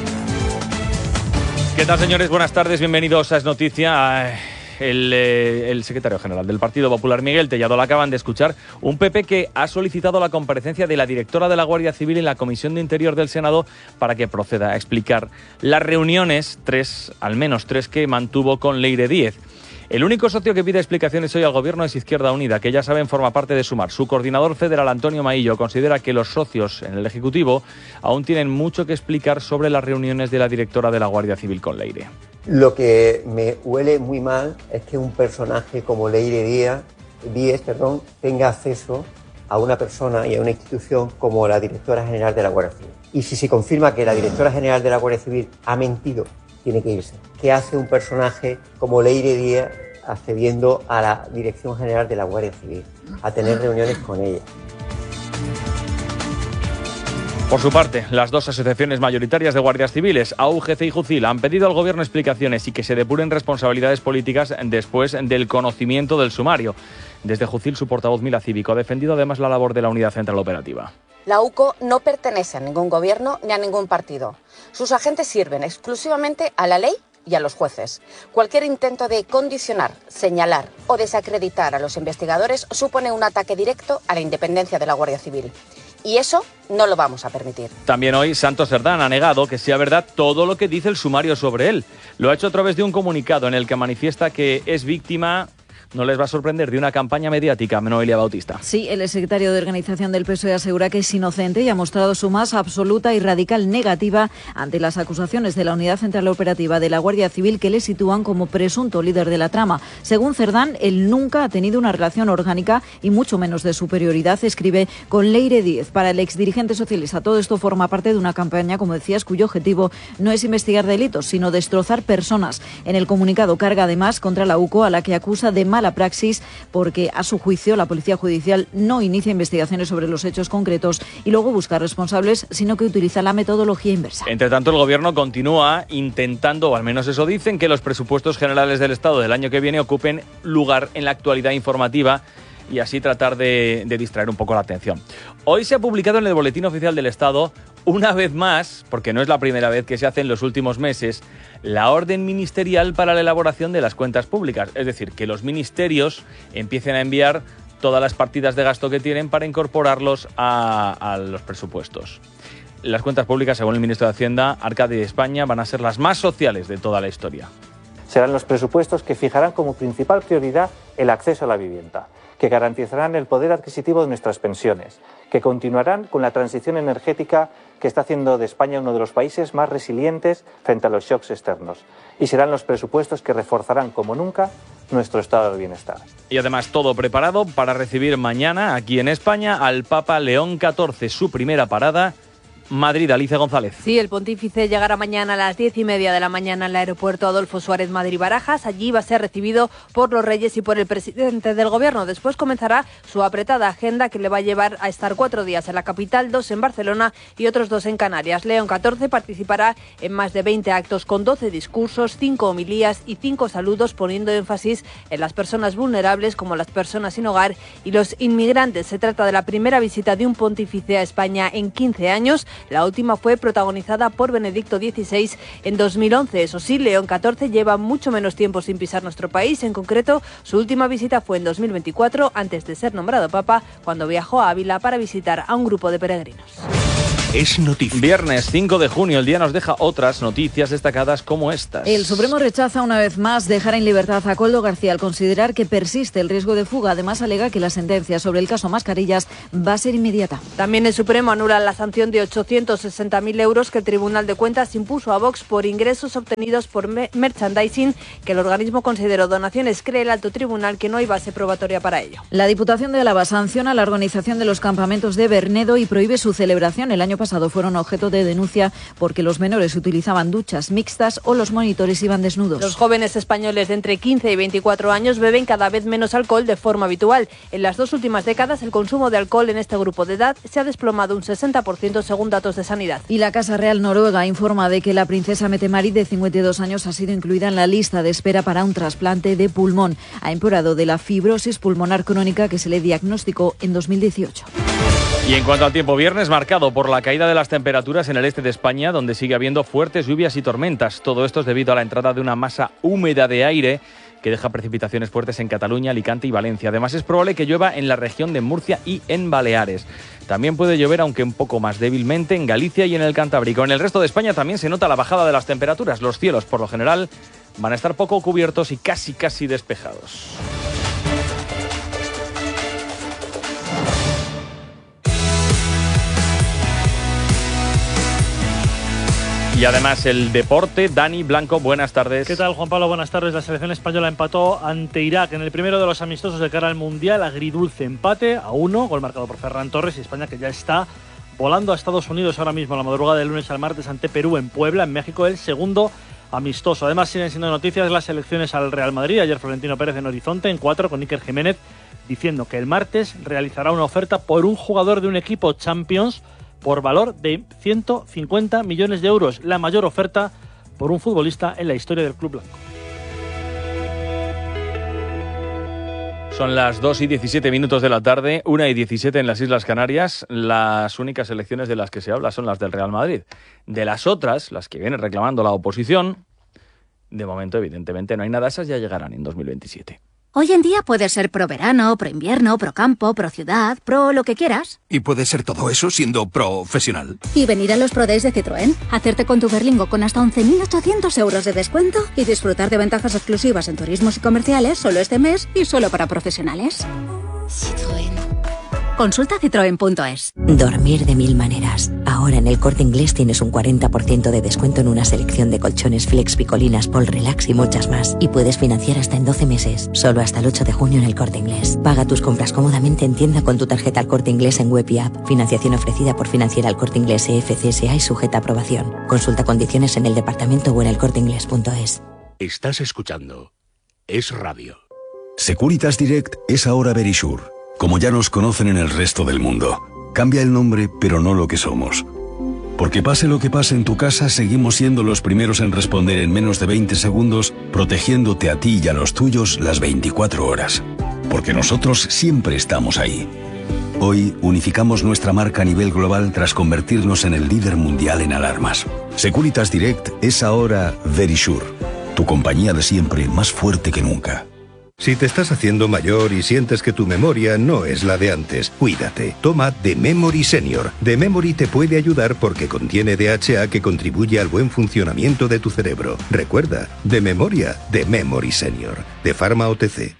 S1: ¿Qué tal, señores? Buenas tardes, bienvenidos a Es Noticia. El, eh, el secretario general del Partido Popular, Miguel Tellado, la acaban de escuchar. Un P P que ha solicitado la comparecencia de la directora de la Guardia Civil en la Comisión de Interior del Senado para que proceda a explicar las reuniones, tres, al menos tres, que mantuvo con Leire Díez. El único socio que pide explicaciones hoy al Gobierno es Izquierda Unida, que ya saben forma parte de Sumar. Su coordinador federal, Antonio Maillo, considera que los socios en el Ejecutivo aún tienen mucho que explicar sobre las reuniones de la directora de la Guardia Civil con Leire.
S20: Lo que me huele muy mal es que un personaje como Leire Díaz, Díez perdón, tenga acceso a una persona y a una institución como la directora general de la Guardia Civil. Y si se confirma que la directora general de la Guardia Civil ha mentido, tiene que irse. ¿Qué hace un personaje como Leire Díaz accediendo a la Dirección General de la Guardia Civil, a tener reuniones con ella?
S1: Por su parte, las dos asociaciones mayoritarias de guardias civiles, A U G C y Jucil, han pedido al Gobierno explicaciones y que se depuren responsabilidades políticas después del conocimiento del sumario. Desde Jucil, su portavoz Mila Cívico ha defendido además la labor de la Unidad Central Operativa.
S21: La U C O no pertenece a ningún gobierno ni a ningún partido. Sus agentes sirven exclusivamente a la ley y a los jueces. Cualquier intento de condicionar, señalar o desacreditar a los investigadores supone un ataque directo a la independencia de la Guardia Civil. Y eso no lo vamos a permitir.
S1: También hoy Santos Cerdán ha negado que sea verdad todo lo que dice el sumario sobre él. Lo ha hecho a través de un comunicado en el que manifiesta que es víctima, no les va a sorprender, de una campaña mediática. Noelia Bautista.
S22: Sí, el secretario de Organización del P S O E asegura que es inocente y ha mostrado su más absoluta y radical negativa ante las acusaciones de la Unidad Central Operativa de la Guardia Civil que le sitúan como presunto líder de la trama. Según Cerdán, él nunca ha tenido una relación orgánica y mucho menos de superioridad, escribe, con Leire Díez. Para el exdirigente socialista, todo esto forma parte de una campaña, como decías, cuyo objetivo no es investigar delitos, sino destrozar personas. En el comunicado carga además contra la U C O, a la que acusa de mala praxis porque, a su juicio, la Policía Judicial no inicia investigaciones sobre los hechos concretos y luego busca responsables, sino que utiliza la metodología inversa.
S1: Entre tanto, el Gobierno continúa intentando, o al menos eso dicen, que los presupuestos generales del Estado del año que viene ocupen lugar en la actualidad informativa y así tratar de, de distraer un poco la atención. Hoy se ha publicado en el Boletín Oficial del Estado una vez más, porque no es la primera vez que se hace en los últimos meses, la orden ministerial para la elaboración de las cuentas públicas. Es decir, que los ministerios empiecen a enviar todas las partidas de gasto que tienen para incorporarlos a, a los presupuestos. Las cuentas públicas, según el ministro de Hacienda, Arcadi de España, van a ser las más sociales de toda la historia.
S3: Serán los presupuestos que fijarán como principal prioridad el acceso a la vivienda, que garantizarán el poder adquisitivo de nuestras pensiones, que continuarán con la transición energética que está haciendo de España uno de los países más resilientes frente a los shocks externos. Y serán los presupuestos que reforzarán como nunca nuestro estado de bienestar.
S1: Y además todo preparado para recibir mañana aquí en España al Papa León catorce, su primera parada, Madrid. Alicia González.
S5: Sí, el pontífice llegará mañana a las diez y media de la mañana al aeropuerto Adolfo Suárez Madrid-Barajas. Allí va a ser recibido por los reyes y por el presidente del gobierno. Después comenzará su apretada agenda que le va a llevar a estar cuatro días en la capital, dos en Barcelona y otros dos en Canarias. León catorce participará en más de veinte actos con doce discursos, cinco homilías y cinco saludos, poniendo énfasis en las personas vulnerables como las personas sin hogar y los inmigrantes. Se trata de la primera visita de un pontífice a España en quince años. La última fue protagonizada por Benedicto dieciséis en dos mil once. Eso sí, León catorce lleva mucho menos tiempo sin pisar nuestro país. En concreto, su última visita fue en dos mil veinticuatro, antes de ser nombrado papa, cuando viajó a Ávila para visitar a un grupo de peregrinos.
S1: Es noticia. Viernes cinco de junio, el día nos deja otras noticias destacadas como estas.
S22: El Supremo rechaza una vez más dejar en libertad a Koldo García al considerar que persiste el riesgo de fuga. Además, alega que la sentencia sobre el caso Mascarillas va a ser inmediata.
S5: También el Supremo anula la sanción de ochocientos sesenta mil euros que el Tribunal de Cuentas impuso a Vox por ingresos obtenidos por me- merchandising, que el organismo consideró donaciones. Cree el alto tribunal que no hay base probatoria para ello.
S22: La Diputación de Álava sanciona la organización de los campamentos de Bernedo y prohíbe su celebración. El año pasado pasado fueron objeto de denuncia porque los menores utilizaban duchas mixtas o los monitores iban desnudos.
S5: Los jóvenes españoles de entre quince y veinticuatro años beben cada vez menos alcohol de forma habitual. En las dos últimas décadas, el consumo de alcohol en este grupo de edad se ha desplomado un sesenta por ciento según datos de Sanidad.
S22: Y la Casa Real Noruega informa de que la princesa Mette-Marit, de cincuenta y dos años, ha sido incluida en la lista de espera para un trasplante de pulmón. Ha empeorado de la fibrosis pulmonar crónica que se le diagnosticó en dos mil dieciocho.
S1: Y en cuanto al tiempo, viernes marcado por la caída de las temperaturas en el este de España, donde sigue habiendo fuertes lluvias y tormentas. Todo esto es debido a la entrada de una masa húmeda de aire que deja precipitaciones fuertes en Cataluña, Alicante y Valencia. Además, es probable que llueva en la región de Murcia y en Baleares. También puede llover, aunque un poco más débilmente, en Galicia y en el Cantábrico. En el resto de España también se nota la bajada de las temperaturas. Los cielos, por lo general, van a estar poco cubiertos y casi, casi despejados. Y además el deporte. Dani Blanco, buenas tardes.
S6: ¿Qué tal, Juan Pablo? Buenas tardes. La selección española empató ante Irak en el primero de los amistosos de cara al Mundial. Agridulce empate a uno, gol marcado por Ferran Torres, y España, que ya está volando a Estados Unidos ahora mismo, la madrugada del lunes al martes, ante Perú en Puebla, en México, el segundo amistoso. Además, siguen siendo noticias las selecciones al Real Madrid. Ayer Florentino Pérez en Horizonte, en cuatro, con Iker Jiménez, diciendo que el martes realizará una oferta por un jugador de un equipo Champions por valor de ciento cincuenta millones de euros, la mayor oferta por un futbolista en la historia del club blanco.
S1: Son las dos y diecisiete minutos de la tarde, una y diecisiete en las Islas Canarias. Las únicas elecciones de las que se habla son las del Real Madrid. De las otras, las que viene reclamando la oposición, de momento, evidentemente, no hay nada. Esas ya llegarán en dos mil veintisiete.
S23: Hoy en día puedes ser pro verano, pro invierno, pro campo, pro ciudad, pro lo que quieras.
S24: ¿Y puedes ser todo eso siendo profesional?
S23: Y venir a los Pro Days de Citroën, hacerte con tu Berlingo con hasta once mil ochocientos euros de descuento y disfrutar de ventajas exclusivas en turismos y comerciales solo este mes y solo para profesionales. Citroën. Consulta citroen punto es.
S25: Dormir de mil maneras. Ahora en el Corte Inglés tienes un cuarenta por ciento de descuento en una selección de colchones Flex, Picolinas, Pol Relax y muchas más. Y puedes financiar hasta en doce meses. Solo hasta el ocho de junio en el Corte Inglés. Paga tus compras cómodamente en tienda con tu tarjeta al Corte Inglés en web y app. Financiación ofrecida por Financiera al Corte Inglés E F C S A y sujeta a aprobación. Consulta condiciones en el departamento o en el corte inglés punto es.
S13: Estás escuchando Es Radio.
S27: Securitas Direct es ahora Verisure. Como ya nos conocen en el resto del mundo. Cambia el nombre, pero no lo que somos. Porque pase lo que pase en tu casa, seguimos siendo los primeros en responder en menos de veinte segundos, protegiéndote a ti y a los tuyos las veinticuatro horas. Porque nosotros siempre estamos ahí. Hoy unificamos nuestra marca a nivel global tras convertirnos en el líder mundial en alarmas. Securitas Direct es ahora Verisure, tu compañía de siempre más fuerte que nunca.
S2: Si te estás haciendo mayor y sientes que tu memoria no es la de antes, cuídate. Toma The Memory Senior. The Memory te puede ayudar porque contiene D H A que contribuye al buen funcionamiento de tu cerebro. Recuerda, de memoria, The Memory Senior. De Pharma O T C.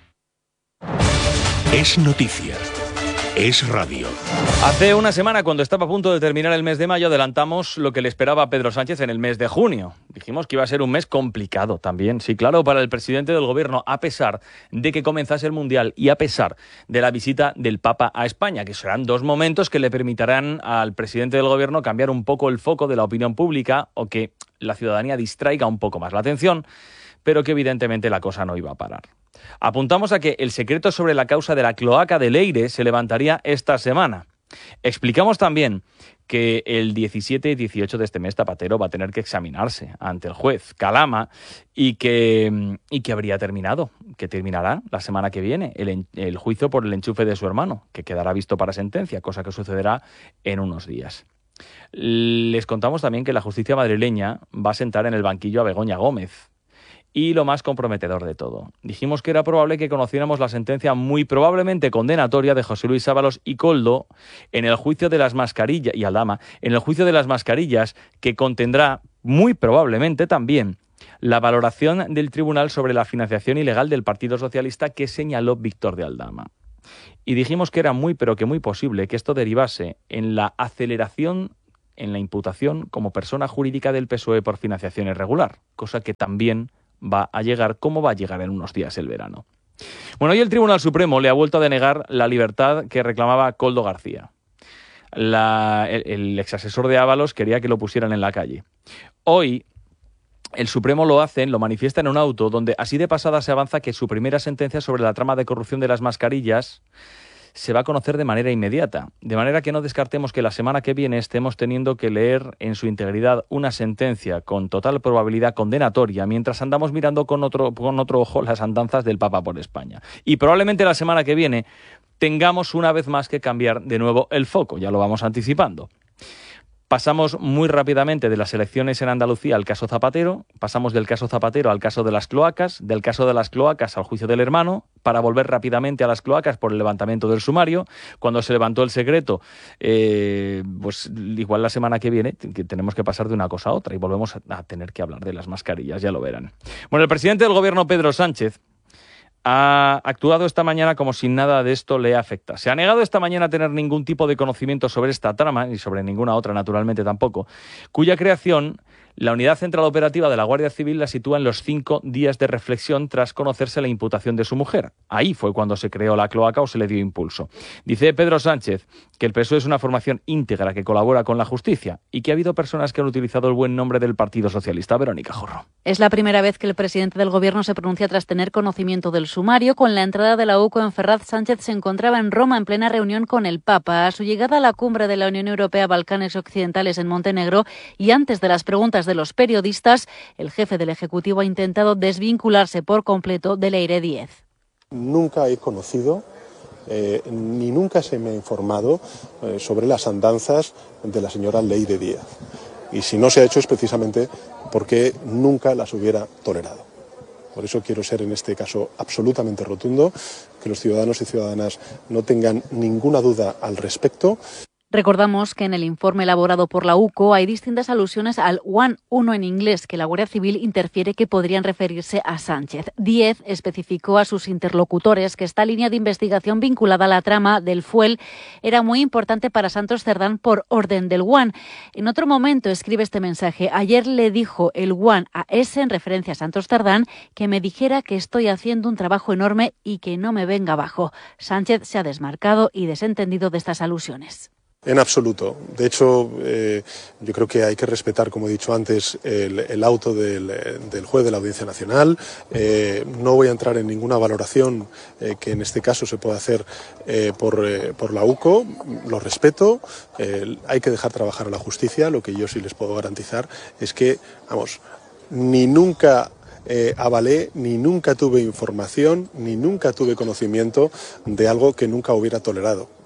S13: Es noticia. Es radio.
S1: Hace una semana, cuando estaba a punto de terminar el mes de mayo, adelantamos lo que le esperaba a Pedro Sánchez en el mes de junio. Dijimos que iba a ser un mes complicado también, sí, claro, para el presidente del gobierno, a pesar de que comenzase el Mundial y a pesar de la visita del Papa a España, que serán dos momentos que le permitirán al presidente del gobierno cambiar un poco el foco de la opinión pública o que la ciudadanía distraiga un poco más la atención, pero que evidentemente la cosa no iba a parar. Apuntamos a que el secreto sobre la causa de la cloaca de Leire se levantaría esta semana. Explicamos también que el diecisiete y dieciocho de este mes Zapatero va a tener que examinarse ante el juez Calama y que, y que habría terminado, que terminará la semana que viene el, el juicio por el enchufe de su hermano, que quedará visto para sentencia, cosa que sucederá en unos días. Les contamos también que la justicia madrileña va a sentar en el banquillo a Begoña Gómez. Y lo más comprometedor de todo, dijimos que era probable que conociéramos la sentencia muy probablemente condenatoria de José Luis Ábalos y Koldo en el juicio de las mascarillas, y Aldama, en el juicio de las mascarillas, que contendrá muy probablemente también la valoración del tribunal sobre la financiación ilegal del Partido Socialista que señaló Víctor de Aldama. Y dijimos que era muy, pero que muy posible que esto derivase en la aceleración en la imputación como persona jurídica del P S O E por financiación irregular, cosa que también va a llegar, como va a llegar en unos días el verano. Bueno, hoy el Tribunal Supremo le ha vuelto a denegar la libertad que reclamaba Koldo García. La, el, el exasesor de Ábalos quería que lo pusieran en la calle. Hoy el Supremo lo hacen, lo manifiesta en un auto donde así de pasada se avanza que su primera sentencia sobre la trama de corrupción de las mascarillas se va a conocer de manera inmediata, de manera que no descartemos que la semana que viene estemos teniendo que leer en su integridad una sentencia con total probabilidad condenatoria mientras andamos mirando con otro, con otro ojo las andanzas del Papa por España. Y probablemente la semana que viene tengamos una vez más que cambiar de nuevo el foco, ya lo vamos anticipando. Pasamos muy rápidamente de las elecciones en Andalucía al caso Zapatero, pasamos del caso Zapatero al caso de las cloacas, del caso de las cloacas al juicio del hermano, para volver rápidamente a las cloacas por el levantamiento del sumario. Cuando se levantó el secreto, eh, pues igual la semana que viene que tenemos que pasar de una cosa a otra y volvemos a, a tener que hablar de las mascarillas, ya lo verán. Bueno, el presidente del gobierno, Pedro Sánchez, ha actuado esta mañana como si nada de esto le afecta. Se ha negado esta mañana a tener ningún tipo de conocimiento sobre esta trama, y sobre ninguna otra naturalmente tampoco, cuya creación la Unidad Central Operativa de la Guardia Civil la sitúa en los cinco días de reflexión tras conocerse la imputación de su mujer. Ahí fue cuando se creó la cloaca o se le dio impulso. Dice Pedro Sánchez que el P S O E es una formación íntegra que colabora con la justicia y que ha habido personas que han utilizado el buen nombre del Partido Socialista. Verónica Jorro.
S22: Es la primera vez que el presidente del Gobierno se pronuncia tras tener conocimiento del sumario. Con la entrada de la U C O en Ferraz, Sánchez se encontraba en Roma en plena reunión con el Papa. A su llegada a la cumbre de la Unión Europea Balcanes Occidentales en Montenegro y antes de las preguntas de los periodistas, el jefe del Ejecutivo ha intentado desvincularse por completo de Leire Díez.
S17: Nunca he conocido eh, ni nunca se me ha informado eh, sobre las andanzas de la señora Leire Díez. Y si no se ha hecho es precisamente porque nunca las hubiera tolerado. Por eso quiero ser en este caso absolutamente rotundo, que los ciudadanos y ciudadanas no tengan ninguna duda al respecto.
S22: Recordamos que en el informe elaborado por la U C O hay distintas alusiones al One uno en inglés que la Guardia Civil interfiere que podrían referirse a Sánchez. Díez especificó a sus interlocutores que esta línea de investigación vinculada a la trama del Fuel era muy importante para Santos Cerdán por orden del One. En otro momento escribe este mensaje. Ayer le dijo el One a ese, en referencia a Santos Cerdán, que me dijera que estoy haciendo un trabajo enorme y que no me venga abajo. Sánchez se ha desmarcado y desentendido de estas alusiones.
S17: En absoluto. De hecho, eh, yo creo que hay que respetar, como he dicho antes, el, el auto del, del juez de la Audiencia Nacional. Eh, no voy a entrar en ninguna valoración eh, que en este caso se pueda hacer eh, por, eh, por la U C O. Lo respeto. Eh, hay que dejar trabajar a la justicia. Lo que yo sí les puedo garantizar es que, vamos, ni nunca eh, avalé, ni nunca tuve información, ni nunca tuve conocimiento de algo que nunca hubiera tolerado.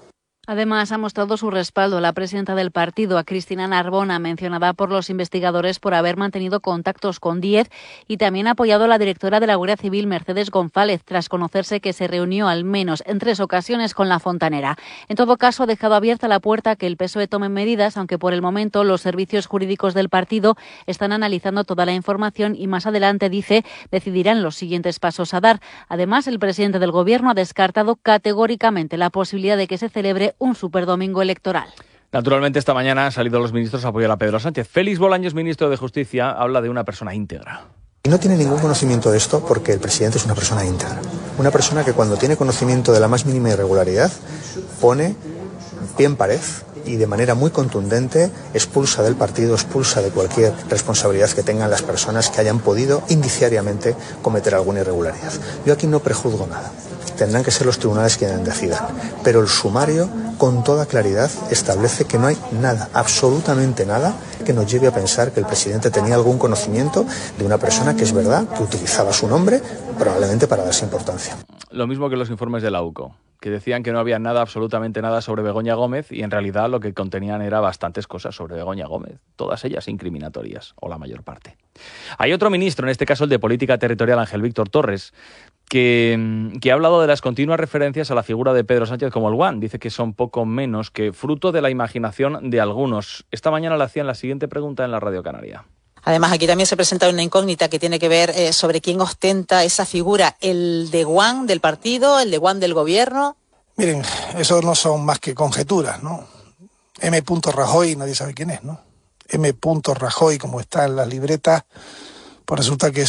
S22: Además, ha mostrado su respaldo a la presidenta del partido, a Cristina Narbona, mencionada por los investigadores por haber mantenido contactos con Díez, y también ha apoyado a la directora de la Guardia Civil, Mercedes González, tras conocerse que se reunió al menos en tres ocasiones con la fontanera. En todo caso, ha dejado abierta la puerta a que el P S O E tome medidas, aunque por el momento los servicios jurídicos del partido están analizando toda la información y más adelante, dice, decidirán los siguientes pasos a dar. Además, el presidente del Gobierno ha descartado categóricamente la posibilidad de que se celebre un superdomingo electoral.
S1: Naturalmente, esta mañana han salido los ministros a apoyar a Pedro Sánchez. Félix Bolaños, ministro de Justicia, habla de una persona íntegra.
S16: Y no tiene ningún conocimiento de esto porque el presidente es una persona íntegra. Una persona que cuando tiene conocimiento de la más mínima irregularidad pone pie en pared y de manera muy contundente expulsa del partido, expulsa de cualquier responsabilidad que tengan las personas que hayan podido indiciariamente cometer alguna irregularidad. Yo aquí no prejuzgo nada. Tendrán que ser los tribunales quienes decidan. Pero el sumario, con toda claridad, establece que no hay nada, absolutamente nada, que nos lleve a pensar que el presidente tenía algún conocimiento de una persona que es verdad, que utilizaba su nombre, probablemente para darse importancia.
S1: Lo mismo que los informes de la U C O, que decían que no había nada, absolutamente nada sobre Begoña Gómez, y en realidad lo que contenían era bastantes cosas sobre Begoña Gómez, todas ellas incriminatorias, o la mayor parte. Hay otro ministro, en este caso el de Política Territorial, Ángel Víctor Torres, que, que ha hablado de las continuas referencias a la figura de Pedro Sánchez como el Guan. Dice que son poco menos que fruto de la imaginación de algunos. Esta mañana le hacían la siguiente pregunta en la Radio Canaria.
S4: Además, aquí también se presenta una incógnita que tiene que ver eh, sobre quién ostenta esa figura, el de Guan del partido, el de Guan del gobierno.
S11: Miren, eso no son más que conjeturas, ¿no? M. Rajoy, nadie sabe quién es, ¿no? M. Rajoy, como está en las libretas, pues resulta que es